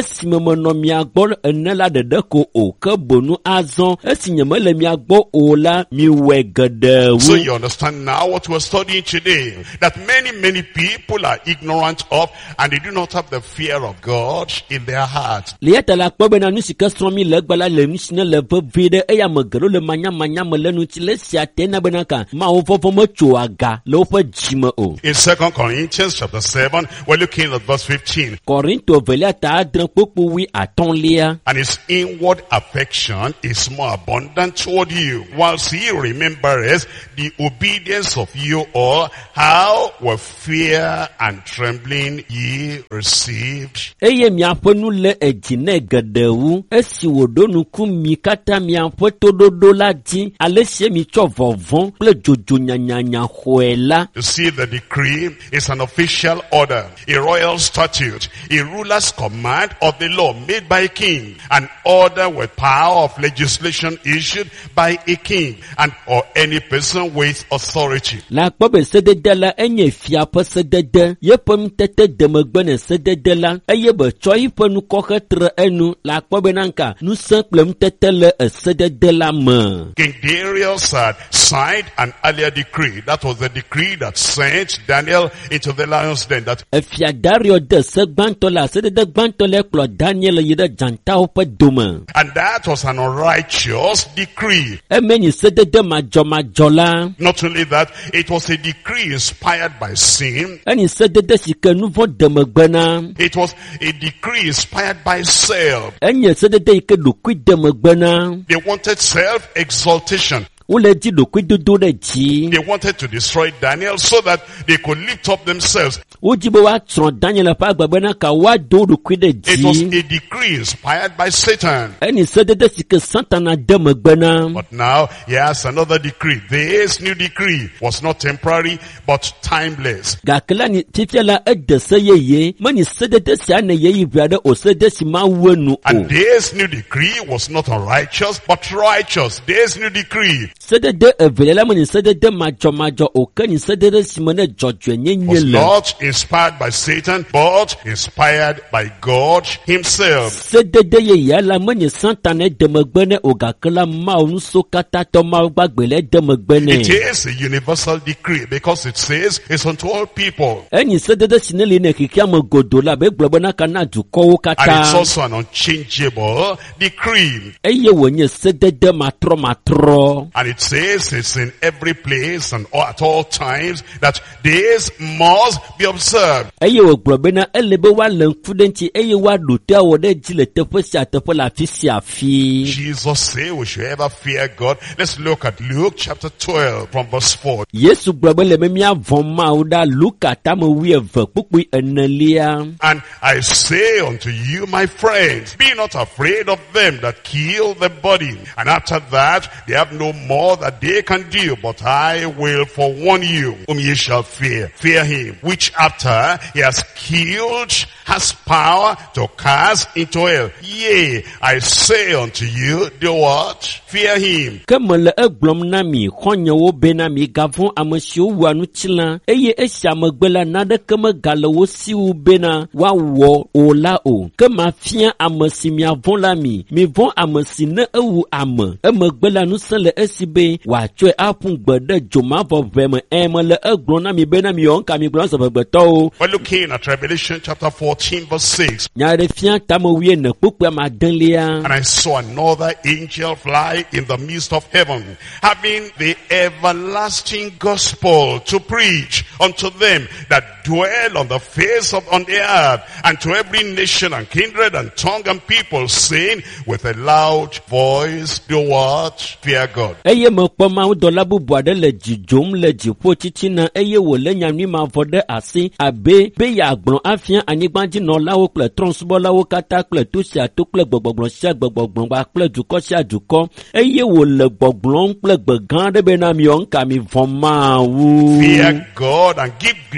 Speaker 1: esi me menɔ mia gbɔ ene la ɖeɖe ko o ke bonu azɔ esi nye mele mia gbɔ o la miwɔe geɖewo.
Speaker 2: So you understand now what we're studying today, that many people are ignorant of, and they do not have the fear of God in their heart.
Speaker 1: Lia tala kpɔ bena nu si ke srɔ̃ mi le gbe la le nu si ne le vevi ɖe eya me geɖewo le manyamanya me le ŋuti le sia te na bena ka mawo vɔvɔ metso aga le woƒe dzime o.
Speaker 2: In 2 Corinthians chapter 7, we're looking at verse 15.
Speaker 1: Korinto velia ta adre kpokpo wi atɔ̃lia.
Speaker 2: And his inward affection is more abundant toward you, whilst he remembers the obedience of you all, how with fear and trembling ye received.
Speaker 1: Eye miaƒe nu le edzi ne geɖewu esi wòɖo nuku mi katã miaƒe toɖoɖo la dzi ale sie mi tsɔ vɔvɔ̃ kple dzodzo nyanyanya xɔe la.
Speaker 2: You see, the decree is an official order, a royal statute, a ruler's command of the law made by a king, an order with power of legislation issued by a king and or any person with authority.
Speaker 1: La kpɔ be sedede la enye fia ƒe sedede, yeƒe nutete demegbe ne sedede la, eye be tsɔ yiƒe nukɔ hetre enu, la kpɔ be nanka nusẽ kple nutete le sedede la me.
Speaker 2: King Darius had signed an earlier decree. That was the decree that sent Daniel into the lion's den. That
Speaker 1: Efia Dario de se gbãtɔ la sedede gbãtɔ le kplɔ Daniel yi ɖe dzantawo ƒe dome.
Speaker 2: and that was an unrighteous decree.
Speaker 1: Emenyi sedede madzɔmadzɔ la.
Speaker 2: Not only that, it was a decree inspired by sin.
Speaker 1: Enyi sedede si ke nu vɔ̃ demegbe na.
Speaker 2: It was a decree inspired by self.
Speaker 1: Enye sedede yi ke ɖokui demegbe na.
Speaker 2: They wanted self-exaltation.
Speaker 1: Wole dzi ɖokui dodo ɖe dzi.
Speaker 2: They wanted to destroy Daniel so that they could lift up themselves.
Speaker 1: Wodzi be woatsrɔ̃ Daniel ƒe agbagbe na ka woado ɖokui ɖe
Speaker 2: It was
Speaker 1: dzi.
Speaker 2: a decree inspired by Satan.
Speaker 1: Enyi sedede si ke Satana de megbe na.
Speaker 2: But now he has another decree. This new decree was not temporary but timeless.
Speaker 1: Gake la ni fifia la ede se yeye, menyi sedede sia ne yeyi ʋia ɖe o sedede si ma wu enu o.
Speaker 2: And this new decree was not unrighteous but righteous. This new decree
Speaker 1: Sedede evelia la menyi sedede madzɔmadzɔ o ke nyi sedede si me ne dzɔdzɔe nyenye
Speaker 2: was
Speaker 1: le.
Speaker 2: not inspired by Satan but inspired by God himself.
Speaker 1: Sedede yeyea la menyi Satana de megbe ne o gake la Mawu nuso katã tɔ Mawu gbagbe le de megbe ne.
Speaker 2: It is a universal decree because it says it's unto all people.
Speaker 1: Enyi sedede si ne li ne xixia me godo la be gblɔ be naka na dukɔwo
Speaker 2: And it's
Speaker 1: katã.
Speaker 2: also an unchangeable decree.
Speaker 1: Eye wònye sedede matrɔmatrɔ.
Speaker 2: And it says it's in every place and at all times that this must be observed.
Speaker 1: Eye wògblɔ bena ele be woale ŋku ɖe ŋuti eye woaɖo te awɔ ɖe dzi le teƒe sia teƒe le afi sia afi.
Speaker 2: Jesus said we should ever fear God. Let's look at Luke chapter 12 from verse 4.
Speaker 1: Yesu gblɔ be le be míavɔ̃ Mawu ɖa Luka tame 12 kpukpui enelia.
Speaker 2: And I say unto you, my friends, be not afraid of them that kill the body, and after that they have no more that they can do, but I will forewarn you whom ye shall fear. Fear him, which after he has killed has power to cast into hell. Yea, I say unto you, do what? Fear him.
Speaker 1: Ke mele egblɔm na mi xɔnyewo bena migavɔ̃ ame siwo wɔa nutsila eye esia megbe la naɖeke megale wo siwo bena woawɔ o la o. Ke mafia ame si miavɔ̃ la mi. Mivɔ̃ ame si ne ewu ame. Emegbe la ŋusẽ le esi be wòatsɔe aƒu gbe ɖe dzomavɔʋe me. Mele egblɔm na mi bena miwɔ ŋka migblɔ sɔgbɔgbetɔwo.
Speaker 2: We're looking at Revelation chapter 14 verse 6.
Speaker 1: Nya ɖe fia tame 19 kpukpui amadelia.
Speaker 2: And I saw another angel fly in the midst of heaven, having the everlasting gospel to preach unto them that dwell on the face of on the earth, and to every nation and kindred and tongue and people, saying with a loud voice, do what? Fear God.
Speaker 1: Eye mekpɔ mawudɔla bubu aɖe le dzidzom le dziƒo titina eye wòle nyanyui mavɔ ɖe asi abe be yeagblɔ afia anyigbadzinɔlawo kple trɔ̃subɔlawo katã kple to sia to kple gbɔgbɔgblɔ sia gbɔgbɔgblɔ kple dukɔ sia dukɔ eye wòle gbɔgblɔm kple gbe gã aɖe bena miɔ ŋka mi vɔ̃ Mawu.
Speaker 2: Fear God and give glory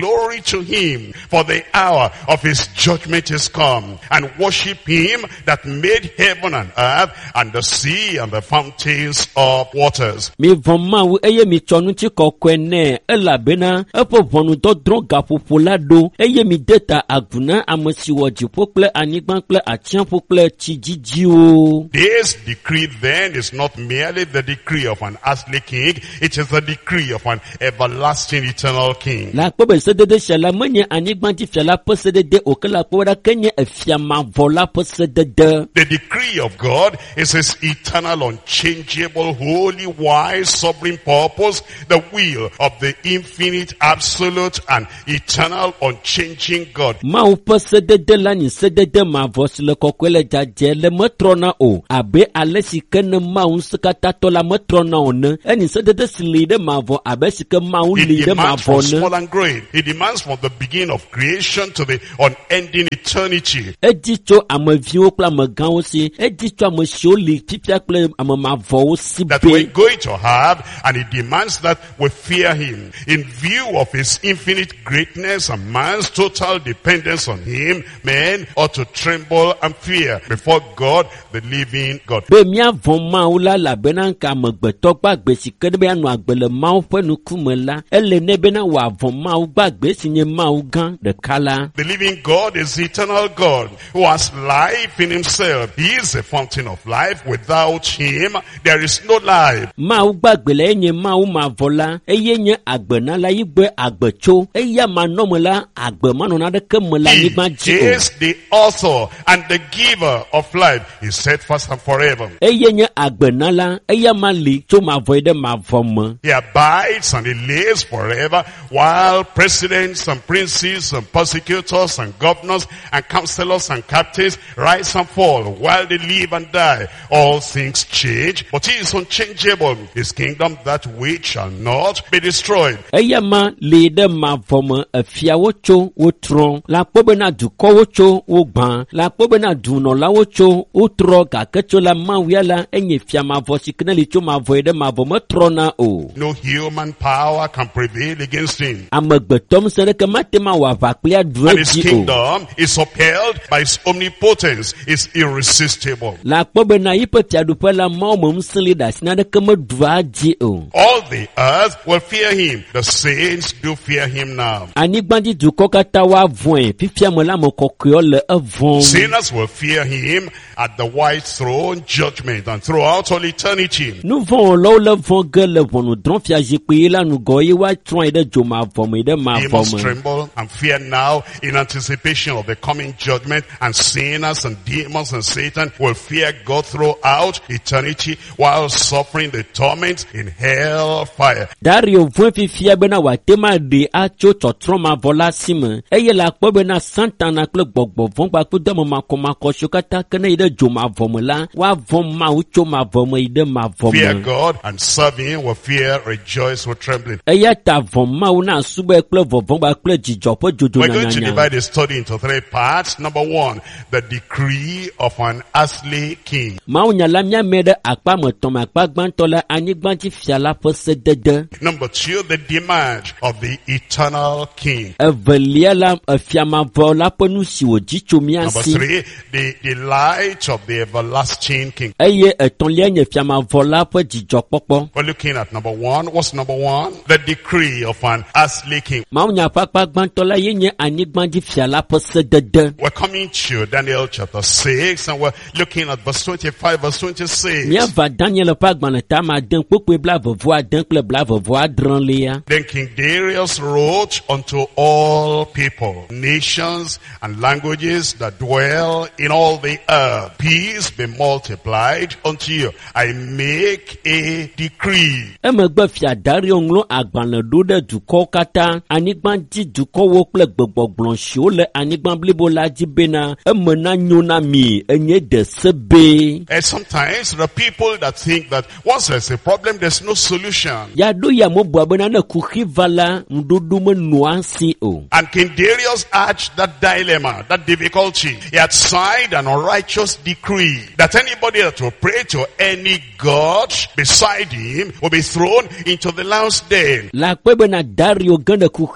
Speaker 2: to him, for the hour of his judgment is come, and worship him that made heaven and earth, and the sea, and the fountains of waters.
Speaker 1: Mi voma eye mi chonu ti kokwene elabena epo vonu dodron gapopo lado eye mi deta aguna amosiwo jipople anigbanple atianpople chijijio.
Speaker 2: This decree then is not merely the decree of an earthly king, it is the decree of an everlasting eternal king.
Speaker 1: La pobe sedede shala menye anigbanti fiala posedede okela powada kenye efiama vola posedede.
Speaker 2: The decree of God is his eternal, unchangeable, holy, wise, sovereign purpose, the will of the infinite, absolute, and eternal, unchanging God.
Speaker 1: Mau posedede la ni sedede ma vosile kokwele jaje le metrona o abe alesi kene mau sekata tola metrona one eni sedede silide ma vo abe sike mau
Speaker 2: He
Speaker 1: lide ma
Speaker 2: demands from
Speaker 1: vo
Speaker 2: small
Speaker 1: ne
Speaker 2: and great. He demands from the beginning of creation to the unending eternity.
Speaker 1: edicho amaviwo kla magan si edicho amasioli pipia kle amamavo si
Speaker 2: That we're
Speaker 1: be
Speaker 2: going to have, and he demands that we fear him in view of his infinite greatness and man's total dependence on him. Men ought to tremble and fear before God, the living God.
Speaker 1: be mia von mau la la bena ka magbeto gbagbe si kede be anu agbele mau penu kumela ele ne bena wa von mau gbagbe si nye mau gan de kala.
Speaker 2: The living God is the eternal God who has life in himself. He is a fountain of life. Without him, there is no life.
Speaker 1: Mau gbagbe le nye mau ma vola eye nye agbena la yigbe agbecho eya ma nomela agbe manona de kemela
Speaker 2: He
Speaker 1: yigba ji
Speaker 2: is the author and the giver of life. He is steadfast and forever.
Speaker 1: eye nye agbena la eya ma li cho ma voide ma vom.
Speaker 2: He abides and he lives forever, while presidents and princes and persecutors and governors and counselors and captains rise and fall, while they live and die. All things change, but he is unchangeable. His kingdom, that which shall not be destroyed.
Speaker 1: Eya ma li de ma vom afia wo cho wo tron la pobe na duko wo cho wo gban la pobe na duno la wo cho wo tro ka kecho la ma wiala enye fia ma vo sikneli cho ma voide ma vom trona o.
Speaker 2: No human power can prevail against him.
Speaker 1: Amagbetom sere ke matema wa vaklia
Speaker 2: And his
Speaker 1: dreji o.
Speaker 2: kingdom is upheld by his omnipotence, is irresistible.
Speaker 1: La pobe na ipe tiadupe la ma mo msili da sinade ke me dwaji o.
Speaker 2: All the earth will fear him. The saints do fear him now.
Speaker 1: Anigbandi duko kata wa voin fifia mo la mo kokyo le evon.
Speaker 2: Sinners will fear him at the white throne judgment and throughout all eternity.
Speaker 1: Nou von lo le von ge le von nou dron fia jikpe la nou goye wa tron ide jo ma vom ide ma
Speaker 2: He
Speaker 1: vom.
Speaker 2: must tremble and fear now in anticipation of the coming judgment, and sinners and demons and Satan will fear God throughout eternity while suffering the torment in hell fire.
Speaker 1: Dario von fifia bena wa tema de a cho tron ma vola sim. Eye la po bena santana kle gbogbo von gba ku de mo ma ko shokata kene ide jo ma vom la wa vom ma u cho ma vom ide ma vom.
Speaker 2: Fear God and serve him with fear, rejoice with trembling.
Speaker 1: Eya ta vom ma u na sube kle von gba kle jijo po jojo
Speaker 2: We're
Speaker 1: na
Speaker 2: going to
Speaker 1: nya.
Speaker 2: divide the study into 3 parts. Number 1, the decree of an earthly king.
Speaker 1: Ma u nya la mia mede akpa mo ton ma akpa gbanto la anigbanti fia la posedede.
Speaker 2: Number 2, the demand of the eternal king.
Speaker 1: Evelia la fia ma vola po nu si o jicho mi
Speaker 2: Number
Speaker 1: asi.
Speaker 2: 3, the light of the everlasting king.
Speaker 1: Eye eton lia nye fia ma vola po jijo popo.
Speaker 2: We're looking at number 1. What's number 1? The decree of an earthly king.
Speaker 1: Ma u nya pakpa gbanto la ye nye anigbanti fia la posedede.
Speaker 2: We're coming to Daniel chapter 6, and we're looking at verse 25, verse 26.
Speaker 1: Mia va Daniel pa gbana ta ma den popo bla voa den kle bla voa dran lia.
Speaker 2: Then King Darius wrote unto all people, nations, and languages that dwell in all the earth, peace be multiplied unto you. I make a decree.
Speaker 1: Emegbe fia Dario nglo agbana do de duko kata anigbanti duko wo kple gbogbogbon sio le anigban blibo la ji bena emena nyona mi enye de sebe.
Speaker 2: And sometimes there are people that think that once there's a problem, there's no solution.
Speaker 1: Ya do ya mo bua bena na kuki vala ndudu me nuansi o.
Speaker 2: And King Darius had that dilemma, that difficulty. He had signed an unrighteous decree that anybody that will pray to any god beside him will be thrown into the lion's den.
Speaker 1: La kwe bena Dario ganda kuki gan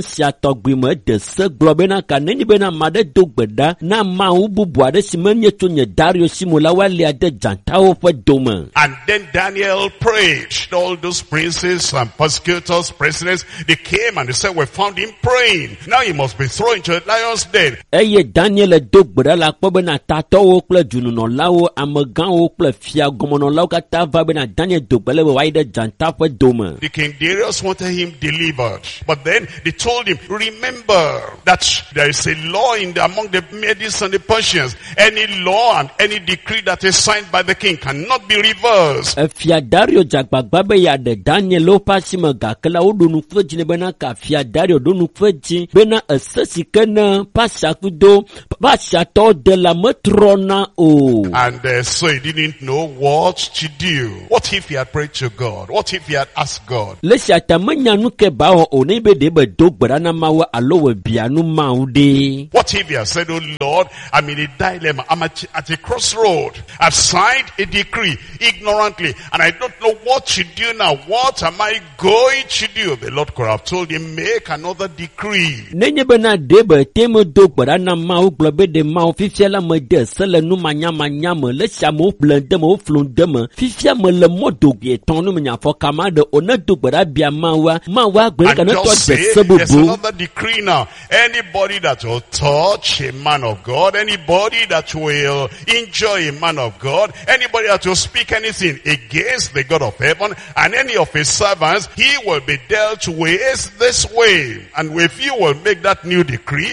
Speaker 1: sia tɔgbi me de se gblɔ bena ka nenye bena ame aɖe do gbe ɖa na Mawu bubu aɖe si menye tso nye Dario si mo la woalia de dzatawo ƒe dome.
Speaker 2: And then Daniel prayed. All those princes and persecutors, presidents, they came and they said, we found him praying. Now he must be thrown into the lion's den.
Speaker 1: Eye Daniel do gbe ɖa la kpɔ bena tatɔwo kple dzununɔlawo, amegãwo kple fiagɔmenɔlawo katã va bena Daniel do gbe le be woayi ɖe dzata ƒe dome.
Speaker 2: The King Darius wanted him delivered. But then they told him, remember that there is a law among the Medes and the Persians. Any law and any decree that is signed by the king cannot be reversed.
Speaker 1: Fia Dario jagbagba be ya de Daniel pa si me gakela wo do nu kveji ne bena ka Fia Dario do nu kveji bena esesi kena pasha kudo pasha to de la metrona o.
Speaker 2: And so he didn't know what to do. What if he had prayed to God? What if he had asked God?
Speaker 1: Le shata menya nu ke ba o ne be de be do gbara na mawa alo we bia nu mawu de.
Speaker 2: What if he had said, oh Lord, I'm in a dilemma. I'm at a crossroad. I've signed a decree ignorantly and I don't know what to do now. What am I going to do? The Lord could have told him, make another decree.
Speaker 1: Nenye bena de be temo do gbara na mawu glo be de mawu fifia la me de sele nu manya me le shamo blende mo flunde me fifia me le modo ge ton nu nya fo kama de ona do gbara bia mawa gbe ka no to de sebubu.
Speaker 2: There's another decree now. Anybody that will touch a man of God, anybody that will enjoy a man of God, anybody that will speak anything against the God of heaven and any of his servants, he will be dealt with this way. And if you will make that new decree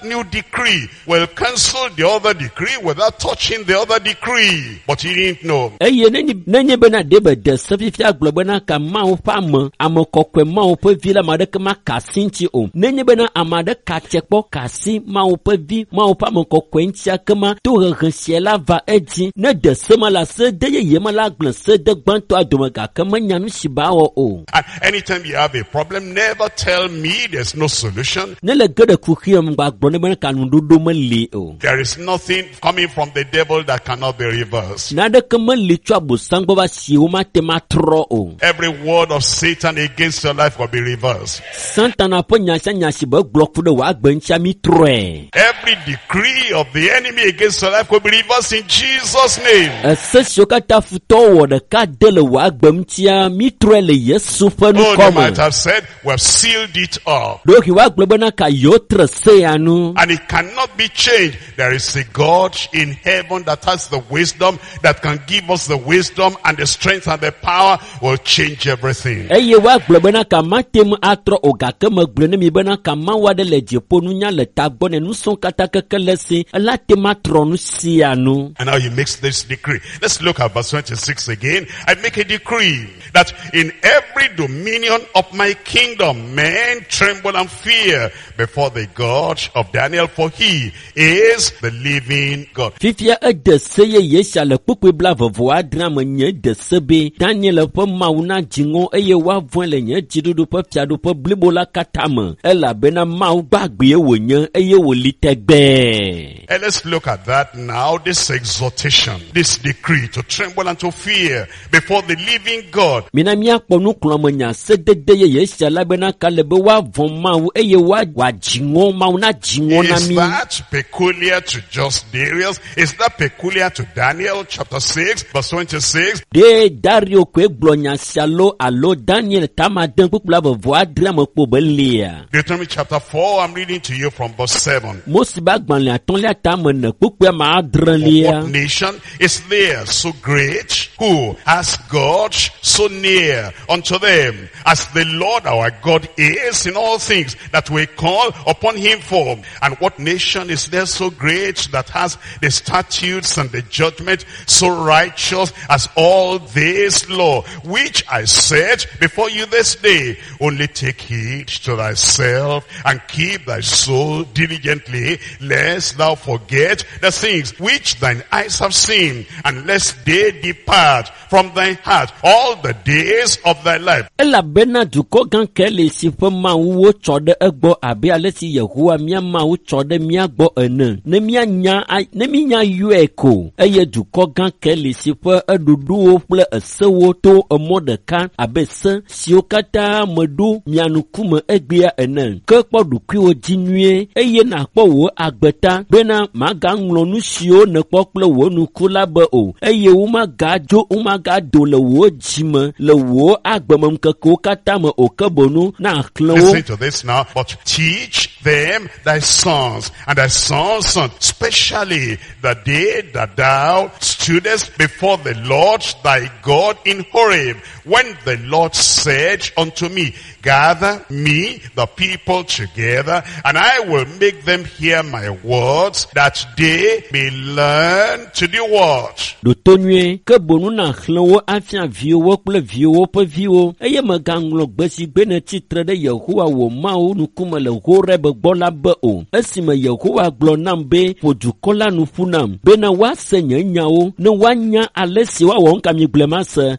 Speaker 2: will cancel the other decree without touching the other decree. But he didn't know.
Speaker 1: Nenye bena debe de sefifia globena ka mawu pame amokokwe mawu pe vila madeke ma kasinchi o. Nenye bena amade kachekpo kasi mawu pe vi mawu pame kokwe ntia kema to rensiela va eji ne de sema la se de yema la glen se de gbanto adomega kema nyanu shibawo o.
Speaker 2: And anytime you have a problem, never tell me there's no solution.
Speaker 1: Ne le gede kukhiem gba gbone bena kanundu do me le o.
Speaker 2: There is nothing coming from the devil that cannot be reversed.
Speaker 1: Nade kema le twa bosangbo ba si o ma tema tro o.
Speaker 2: Every word of Satan against your life will be reversed.
Speaker 1: Satan apo nyasha ba block fu de wa gbancha mi troe.
Speaker 2: Every decree of the enemy against your life will be reversed in Jesus' name.
Speaker 1: Esesio kata futo wo de ka de le wa gbamtia mi troe le Yesu fa nu
Speaker 2: Oh,
Speaker 1: koma.
Speaker 2: they might have said, we have sealed it up.
Speaker 1: Do ki wa globana ka yo trese anu.
Speaker 2: And it cannot be changed. There is a God in heaven that has the wisdom, that can give us the wisdom and the strength and the power will change everything.
Speaker 1: Eye wa globana ka matem atro oga kema glone mi bana ka mawa de le jepo nu nya le tagbone nu son kata kekelesi la tematro nu si anu.
Speaker 2: And now you mix this decree. Let's look at verse 26 again. I make a decree that in every dominion of my kingdom, men tremble and fear before the God of Daniel, for he is the living God.
Speaker 1: Fifia de seye yesha le pukwe bla vovo adra menye de sebe Daniel pe mauna jingo eye wa voin le nye jidudu pe fiadu pe blibola katame ela bena mau gbagbe wo nye eye wo litegbe.
Speaker 2: And let's look at that now, this exhortation, this decree to tremble and to fear before the living God.
Speaker 1: Mina mi akpo nu klomenya se dede ye yesha la bena kalebe wa von mau eye wa jingo mauna jingo na
Speaker 2: Is
Speaker 1: mi.
Speaker 2: that peculiar to just Darius? Is that peculiar to Daniel chapter 6 verse 26?
Speaker 1: De Dario kwe glonya shalo alo Daniel tama den pupula vovo adra mo po belia.
Speaker 2: Deuteronomy chapter 4, I'm reading to you from verse 7.
Speaker 1: Mosiba gbanle aton le tama ne pupua ma adran lia.
Speaker 2: What nation is there so great, who has God so near unto them, as the Lord our God is in all things that we call upon him for? And what nation is there so great that has the statutes and the judgment so righteous as all this law, which I said before you this day? Only take heed to thyself and keep thy soul diligently, lest thou forget the things which thine eyes have seen, and lest they depart from thy heart all the days of thy life.
Speaker 1: Ela bena duko gan kele si pe ma wo chode egbo abi ale si Yehowa mia ma wo chode mia gbo ene ne mia nya yueko eye duko gan kele si pe edudu wo ple esewo to emodeka abese si okata medu mianukume egbe evelia ene ke kpɔ ɖokuiwo dzi nyuie eye nakpɔ wò agbeta bena magaŋlɔ nu siwo nekpɔ kple wò nuku la be o eye womagado le wò dzime le wò agbememkekewo katã me o ke bonu na xlẽ wo.
Speaker 2: Listen to this now. But teach them thy sons and thy sons' sons, especially the day that thou stoodest before the Lord thy God in Horeb, when the Lord said unto me, gather me the people together, and I will make them hear my words, that they may learn to do what?
Speaker 1: Dotonue ke bonu na xlẽ wo afia viwo kple viwo ƒe viwo eye megaŋlɔ gbe si gbe ne tsitre ɖe Yehowa wò Mawu ŋkume le Horeb gbɔ la be o esime Yehowa gblɔ nam be ƒo dukɔ la nu ƒu nam bena woase nye nyawo ne woanya ale si woawɔ ŋkamigblẽma se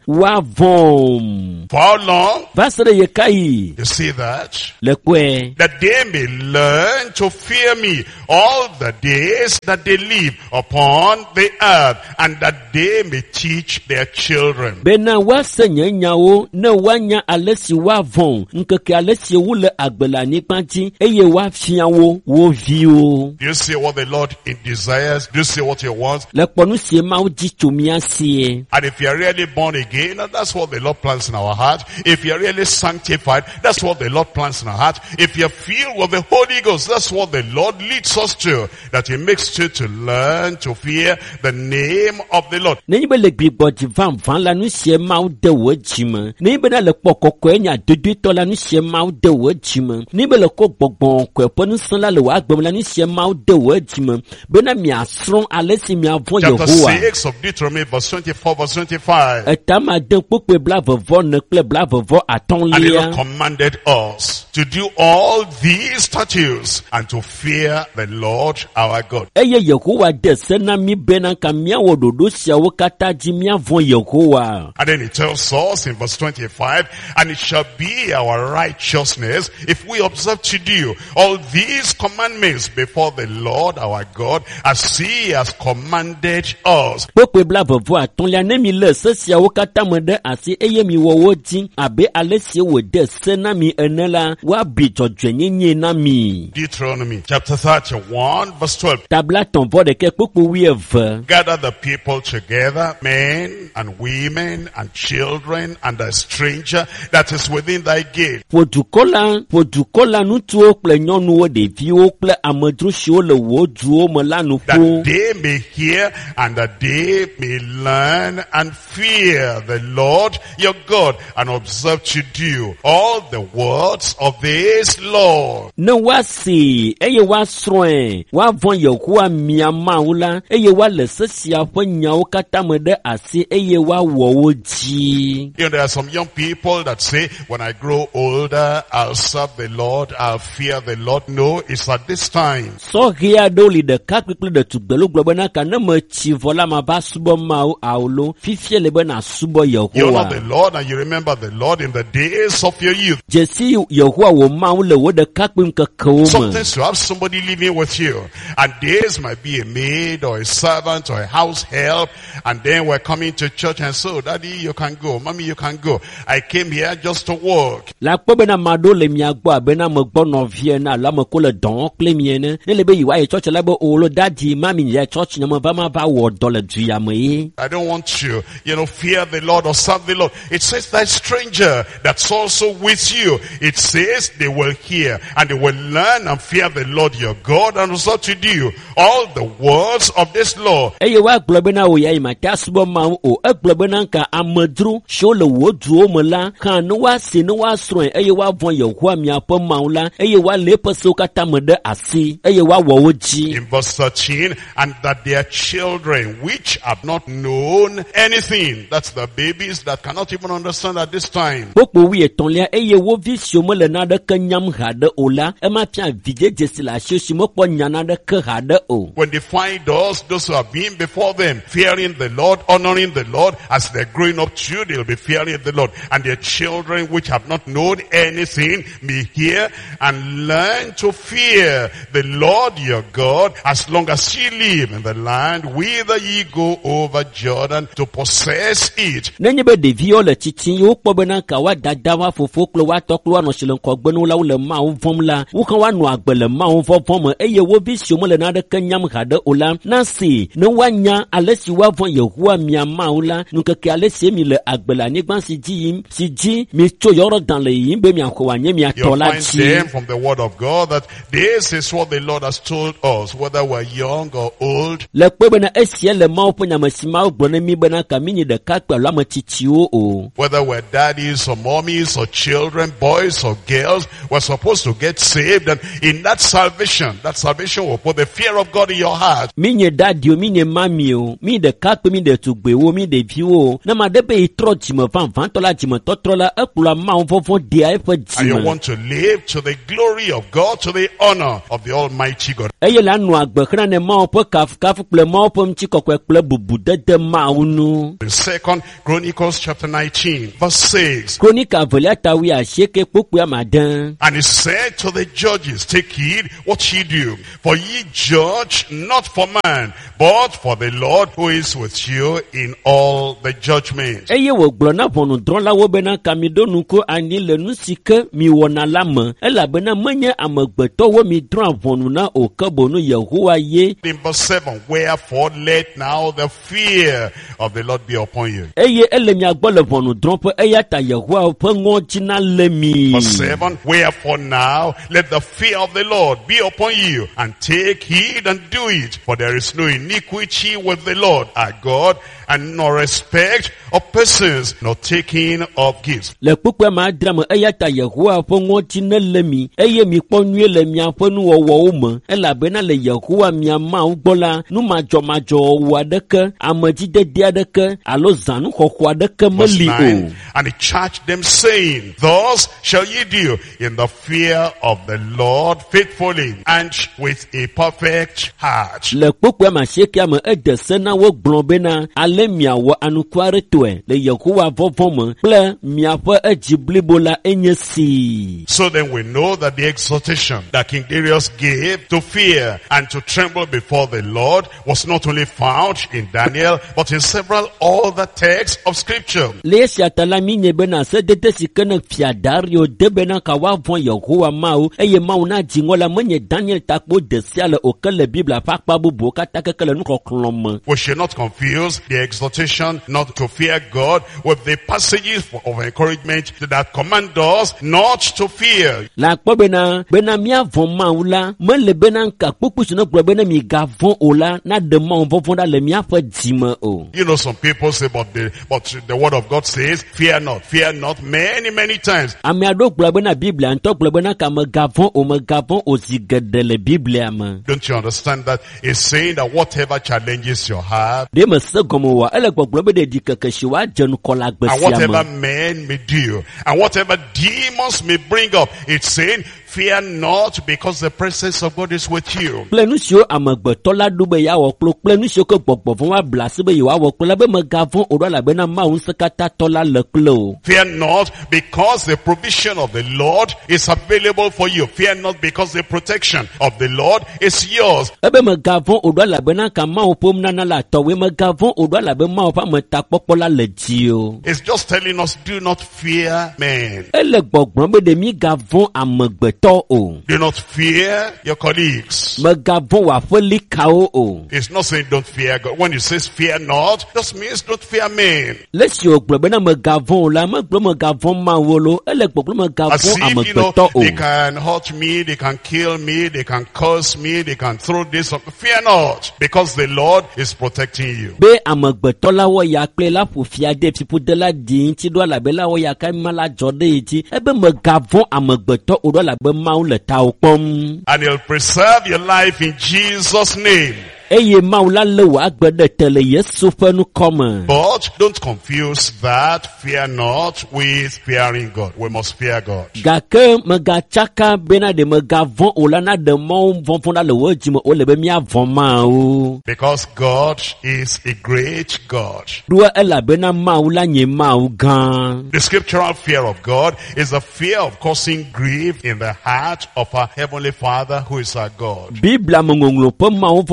Speaker 1: woavɔm.
Speaker 2: For how long?
Speaker 1: Va se ɖe ye kayi.
Speaker 2: You see that?
Speaker 1: Le kɔe.
Speaker 2: That they may learn to fear me all the days that they live upon the earth, and that they may teach their children.
Speaker 1: Bena woase nye nyawo ne woanya ale si woavɔm ŋkeke ale si wo le agbe le anyigba dzi eye woafia wo wo viwo.
Speaker 2: Do you see what the Lord desires? Do you see what he wants?
Speaker 1: Le kpɔ nu si Mawu dzi tso mía sie.
Speaker 2: And if you are really born again, that's what the Lord plants in our heart. If you are really sanctified, that's what the Lord plants in our heart. If you are filled with the Holy Ghost, that's what the Lord leads us to. That he makes you to learn to fear the name of the Lord.
Speaker 1: Nenyi be le gbigbo dzi van la nu sie Mawu de wo dzime. Nenyi be na le kpɔ kɔkɔe nya dodoetɔ la nu sie Mawu de wo dzime. Nenyi be le kɔ gbɔgbɔ kɔe ƒe nusẽ la le wo agbem la nu sie Mawu de wo dzime. Bena miasrɔ̃ ale si miavɔ
Speaker 2: Chapter
Speaker 1: Yehowa.
Speaker 2: 6 of Deuteronomy, verse 24, verse 25.
Speaker 1: Etama de kpokpe blavevɔ ne kple blavevɔ
Speaker 2: And the Lord
Speaker 1: atɔ̃lia.
Speaker 2: commanded us to do all these statutes and to fear the Lord our God.
Speaker 1: Eye Yehowa de se na mi bena ka miawɔ ɖoɖo siawo katã dzi miavɔ Yehowa.
Speaker 2: And then it tells us in verse 25, and it shall be our righteousness if we observe to do all these commandments before the Lord our God, as he has commanded us.
Speaker 1: Kpokpe blavevɔ atɔ̃lia ne mi le se siawo katã me ɖe asi eye mi wɔ wo dzi abe ale si wòde se na mi ene la woabi dzɔdzɔenyenye na mi.
Speaker 2: Deuteronomy chapter 31 verse 12.
Speaker 1: Tabla tɔnvɔ ɖeke kpokpo 12.
Speaker 2: Gather the people together, men and women and children and a stranger that is within thy gate.
Speaker 1: Ƒo dukɔ la ŋutsuwo kple nyɔnuwo ɖeviwo kple amedzro siwo le wo duwo me la nu
Speaker 2: That
Speaker 1: ƒo.
Speaker 2: they may hear and that they may learn and fear the Lord your God and observe to do all the words of this law.
Speaker 1: Ne woase eye woasrɔ̃e woavɔ Yehowa mia Mawu la eye woale se sia ƒe nyawo katã me ɖe asi eye woawɔ wo dzi.
Speaker 2: You know, there are some young people that say, when I grow older, I'll serve the Lord, I'll fear the Lord. No, it's at this time.
Speaker 1: Sɔhɛ aɖewo li ɖekakpui kple ɖetugbelo gblɔ bena ka ne metsi vɔ la mava subɔ Mawu awolo fifia le be nasubɔ
Speaker 2: You know the
Speaker 1: Yehowa.
Speaker 2: Lord and you remember the Lord in the days of your youth.
Speaker 1: Dzesi Yehowa wò Mawu le wo ɖekakpui ŋkekewo me.
Speaker 2: Sometimes you have somebody living with you, and this might be a maid or a servant or a house help, and then we're coming to church and so, Daddy, you can go, Mommy, you can go. I came here just to work.
Speaker 1: La kpɔ bena maɖo le mia gbɔ abena megbɔ nɔvie na alo ame ko le dɔ kple mie ne. Ne le be yewoa yi tsɔtsi la be olo dadi mami yi tsɔtsi ne me va ma va wɔ dɔ le duya me ye.
Speaker 2: I don't want you, fear the Lord or serve the Lord. It says that stranger that's also with you. It says they will hear and they will learn and fear the Lord your God and also to do all the words of this law.
Speaker 1: Eye wa gblɔ bena wo ya yi ma te asubɔ Mawu o. Egblɔ bena nka amedzro siwo le wo duwo me la kan ne woase ne woasrɔ̃e eye woavɔ Yehowa miaƒe Mawu la eye woalé eƒe sewo katã me ɖe asi eye woawɔ wo dzi.
Speaker 2: In verse 13, and that their children which have not known anything, that's the babies that cannot even understand at this time.
Speaker 1: Kpokpo wi etɔ̃lia eye wo vi siwo mele naɖeke nyam haɖe o la ema fia vidzedze si le asi si mekpɔ nya naɖeke haɖe o.
Speaker 2: When they find us, those who have been before them, fearing the Lord, honoring the Lord, as they're growing up too, they'll be fearing the Lord. And their children which have not known anything may hear and learn to fear the Lord your God as long as ye live in the land whither ye go over Jordan to possess it.
Speaker 1: Nenye be devio le titi yo kpo be na ka wa dada wa fofo klo wa toklo wa no shile nkogbe no la wo le ma wo vom la wo kan wa no agbe le ma wo vom eye wo bi si mo le na de kanyam hade ola na si no wanya alesi wa von Yehowa mi ma ola nu keke alesi mi le agbe la nigban si ji mi to yoro dan le yin be mi akọ wa nye mi atola
Speaker 2: Find them from the word of God that this is what the Lord has told us, whether we're young or old.
Speaker 1: Le pe be na esie le ma opo nyama si ma ogbo na mi be na ka mi ni de ka pe lo ma titi o.
Speaker 2: Whether we're daddies or mommies or children, boys or girls, we're supposed to get saved, and in that salvation will put the fear of God in your heart.
Speaker 1: Mi nye daddy o, mi nye mami o, mi de ka pe mi de tugbe o, mi de vi o. Na ma de be itro ti mo van tola ti mo totrola ekula ma on fofo de ai fe
Speaker 2: And you
Speaker 1: ti.
Speaker 2: want to live to the glory of God, to the honor of the Almighty God.
Speaker 1: Eye la nu agbe kra ne ma opo kaf ple ma opo mti kokwe ple bubu de ma unu.
Speaker 2: In 2 Chronicles chapter 19 verse 6.
Speaker 1: Kronika volia tawi a sheke poku ya madan.
Speaker 2: And he said to the judges, take heed what ye do, for ye judge not for man, but for the Lord who is with you in all the judgments.
Speaker 1: Eye wo gblɔ na ʋɔnudrɔ̃la wo bena kamiɖo nuku anyi le nu si ke mi wɔna la me, elabena menye amegbetɔwo mi drɔ̃a ʋɔnu na o ke bono Yehowa ye.
Speaker 2: In verse 7, wherefore let now the fear of the Lord be upon you.
Speaker 1: Eye ele mia gbɔ le ʋɔnudrɔ̃ƒe eya ta Yehowa ƒe ŋɔdzi na le mi.
Speaker 2: Verse 7, wherefore now let the fear of the Lord be upon you, and take heed and do it, for there is no iniquity with the Lord our God, and no respect of persons, nor taking of gifts.
Speaker 1: Le kpukpe ma adra me eya ta Yehowa ƒe ŋɔdzi ne le mi, eye mi kpɔ nyuie le miaƒe nuwɔwɔwo me, elabena le Yehowa mia Mawu gbɔ la, nu madzɔmadzɔwɔwɔ aɖeke, amedzidede aɖeke, alo zãnuxɔxɔ aɖeke
Speaker 2: Verse
Speaker 1: meli
Speaker 2: 9,
Speaker 1: o.
Speaker 2: and he charged them, saying, thus shall ye do in the fear of the Lord faithfully, and with a perfect heart.
Speaker 1: Le kpukpe ma shekia me ede se na wo gblɔ bena ale miawɔ anuku aɖe tɔe le Yehowa vɔvɔ me kple miaƒe edzi blibo la enye si.
Speaker 2: So then we know that the exhortation that King Darius gave to fear and to tremble before the Lord was not only found in Daniel, but in several other texts of scripture.
Speaker 1: Le esia ta la mi nye bena se dede si ke ne fia Dario de bena ka wa vɔ̃ Yehowa Mawu eye Mawu na dzi ŋɔ la menye Daniel takpo de sia le o ke le Biblia ƒe akpa bubuwo katã keke le nuxɔxlɔ̃ me.
Speaker 2: We should not confuse the exhortation not to fear God with the passages of encouragement that command us not to fear.
Speaker 1: La kpɔ bena mia vɔ̃ Mawu la mele bena nka kpukpu si ne gblɔ bena mi ga vɔ̃ o la na de Mawu vɔvɔ̃ ɖa le miaƒe dzi me o.
Speaker 2: You know, some people say, but the word of God says, fear not, many times.
Speaker 1: Ame aɖewo gblɔ bena Biblia ŋutɔ gblɔ bena ka megavɔ̃ o zi geɖe le Biblia me.
Speaker 2: Don't you understand that? It's saying that whatever challenges you have,
Speaker 1: Ɖe me se gɔme wa ele gbɔgblɔ be ɖeɖi keke si woadze nukɔ le agbe
Speaker 2: and
Speaker 1: sia
Speaker 2: whatever
Speaker 1: me.
Speaker 2: men may do, and whatever demons may bring up, it's saying, fear not, because the presence of God is with you.
Speaker 1: Kple nu siwo amegbetɔ la ɖo be yeawɔ kplo kple nu siwo ke gbɔgbɔ vɔ̃ wa bla asi be yewoawɔ kplo la be megavɔ̃ o ɖo elabena Mawu Ŋusẽkatãtɔ la le kple o.
Speaker 2: Fear not, because the provision of the Lord is available for you. Fear not, because the protection of the Lord is yours.
Speaker 1: Ebe megavɔ̃ o ɖo elabena ka Mawu ƒom nana la tɔwoe megavɔ̃ o ɖo elabena Mawu ƒe ametakpɔkpɔ la le dzi o.
Speaker 2: It's just telling us, do not fear men.
Speaker 1: Ele gbɔgblɔm be ɖe mi gavɔ̃ amegbetɔ o.
Speaker 2: Do not fear your colleagues.
Speaker 1: Megavɔ̃ wòaƒe likawo o.
Speaker 2: It's not saying don't fear God. When it says fear not, just means don't fear men.
Speaker 1: Le si o gblɔ bena megavɔ̃ o la megblɔ megavɔ̃ Mawu lo, ele gbɔgblɔ
Speaker 2: As
Speaker 1: megavɔ̃
Speaker 2: if,
Speaker 1: amegbetɔ o.
Speaker 2: they can hurt me, they can kill me, they can curse me, they can throw this up. Fear not, because the Lord is protecting you.
Speaker 1: Be amegbetɔ la wɔ ya kple la ƒo fia de ƒiƒode la di ŋuti ɖo elabe la wɔ ya ka ma la dzɔ ɖe ŋuti ebe megavɔ̃ amegbetɔ o ɖo elabe Mawu le tawo kpɔm.
Speaker 2: And he'll preserve your life in Jesus' name.
Speaker 1: Eye Mawu la le wò agbe ɖe te le Yesu ƒe nukɔme.
Speaker 2: But don't confuse that fear not with fearing God. We must fear God.
Speaker 1: Gake megatsaka bena ɖe megavɔ̃ o la na ɖe Mawu vɔvɔ̃ la le wò dzi me o le be míavɔ̃ Mawu.
Speaker 2: Because God is a great God.
Speaker 1: Ɖoa elabena Mawu la nye Mawu gã.
Speaker 2: The scriptural fear of God is the fear of causing grief in the heart of our Heavenly Father who is our God.
Speaker 1: Biblia me ŋɔŋlɔ ƒe Mawu vɔvɔ̃ la nye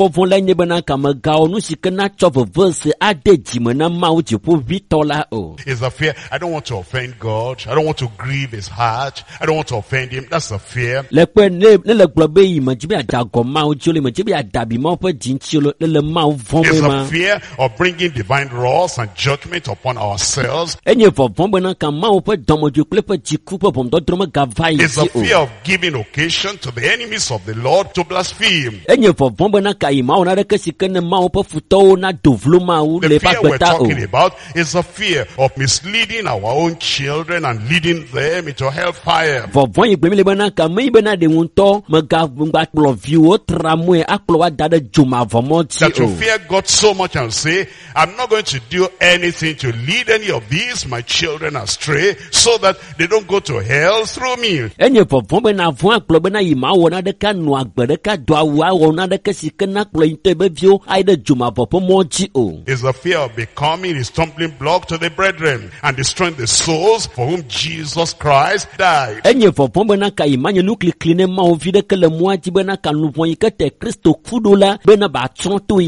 Speaker 1: enye bena kama gao nu sikena chove verse ade jime na mau jipo vitola o.
Speaker 2: It's the fear. I don't want to offend God. I don't want to grieve his heart. I don't want to offend him. That's the fear.
Speaker 1: Lekwe le globe yi majibi adago mau jole majibi adabi mau pe jinchilo le mau vombe
Speaker 2: It's
Speaker 1: ma.
Speaker 2: the fear of bringing divine wrath and judgment upon ourselves.
Speaker 1: Enye vombe na kama mau pe domoju klepe jikupe pomdo droma gavai
Speaker 2: It's the
Speaker 1: ji o.
Speaker 2: fear of giving occasion to the enemies of the Lord to blaspheme.
Speaker 1: Enye vombe na kai mau na de sikene mau pe futo na dovlu mau
Speaker 2: The
Speaker 1: le
Speaker 2: fear
Speaker 1: pa
Speaker 2: we're
Speaker 1: beta o.
Speaker 2: talking about is the fear of misleading our own children and leading them into hellfire.
Speaker 1: Vovon yi gbemi le bena kama yi bena de wunto mega kplo viwo tramwe akplo wa dade juma vomo ti
Speaker 2: That you
Speaker 1: o.
Speaker 2: fear God so much and say, I'm not going to do anything to lead any of these, my children, astray, so that they don't go to hell through me.
Speaker 1: Enye vovon bena von akplo bena yi ma wona de ka no agbede ka do awa wona de ka sikena akplo inte be vio ai de juma vopo mo ji o.
Speaker 2: It's the fear of becoming a stumbling block to the brethren and destroying the souls for whom Jesus Christ died.
Speaker 1: Enye vovon bena ka imanye nukli kline ma o vide ke le moaji bena ka nuvon yi ke te Kristo kudo la bena ba tson to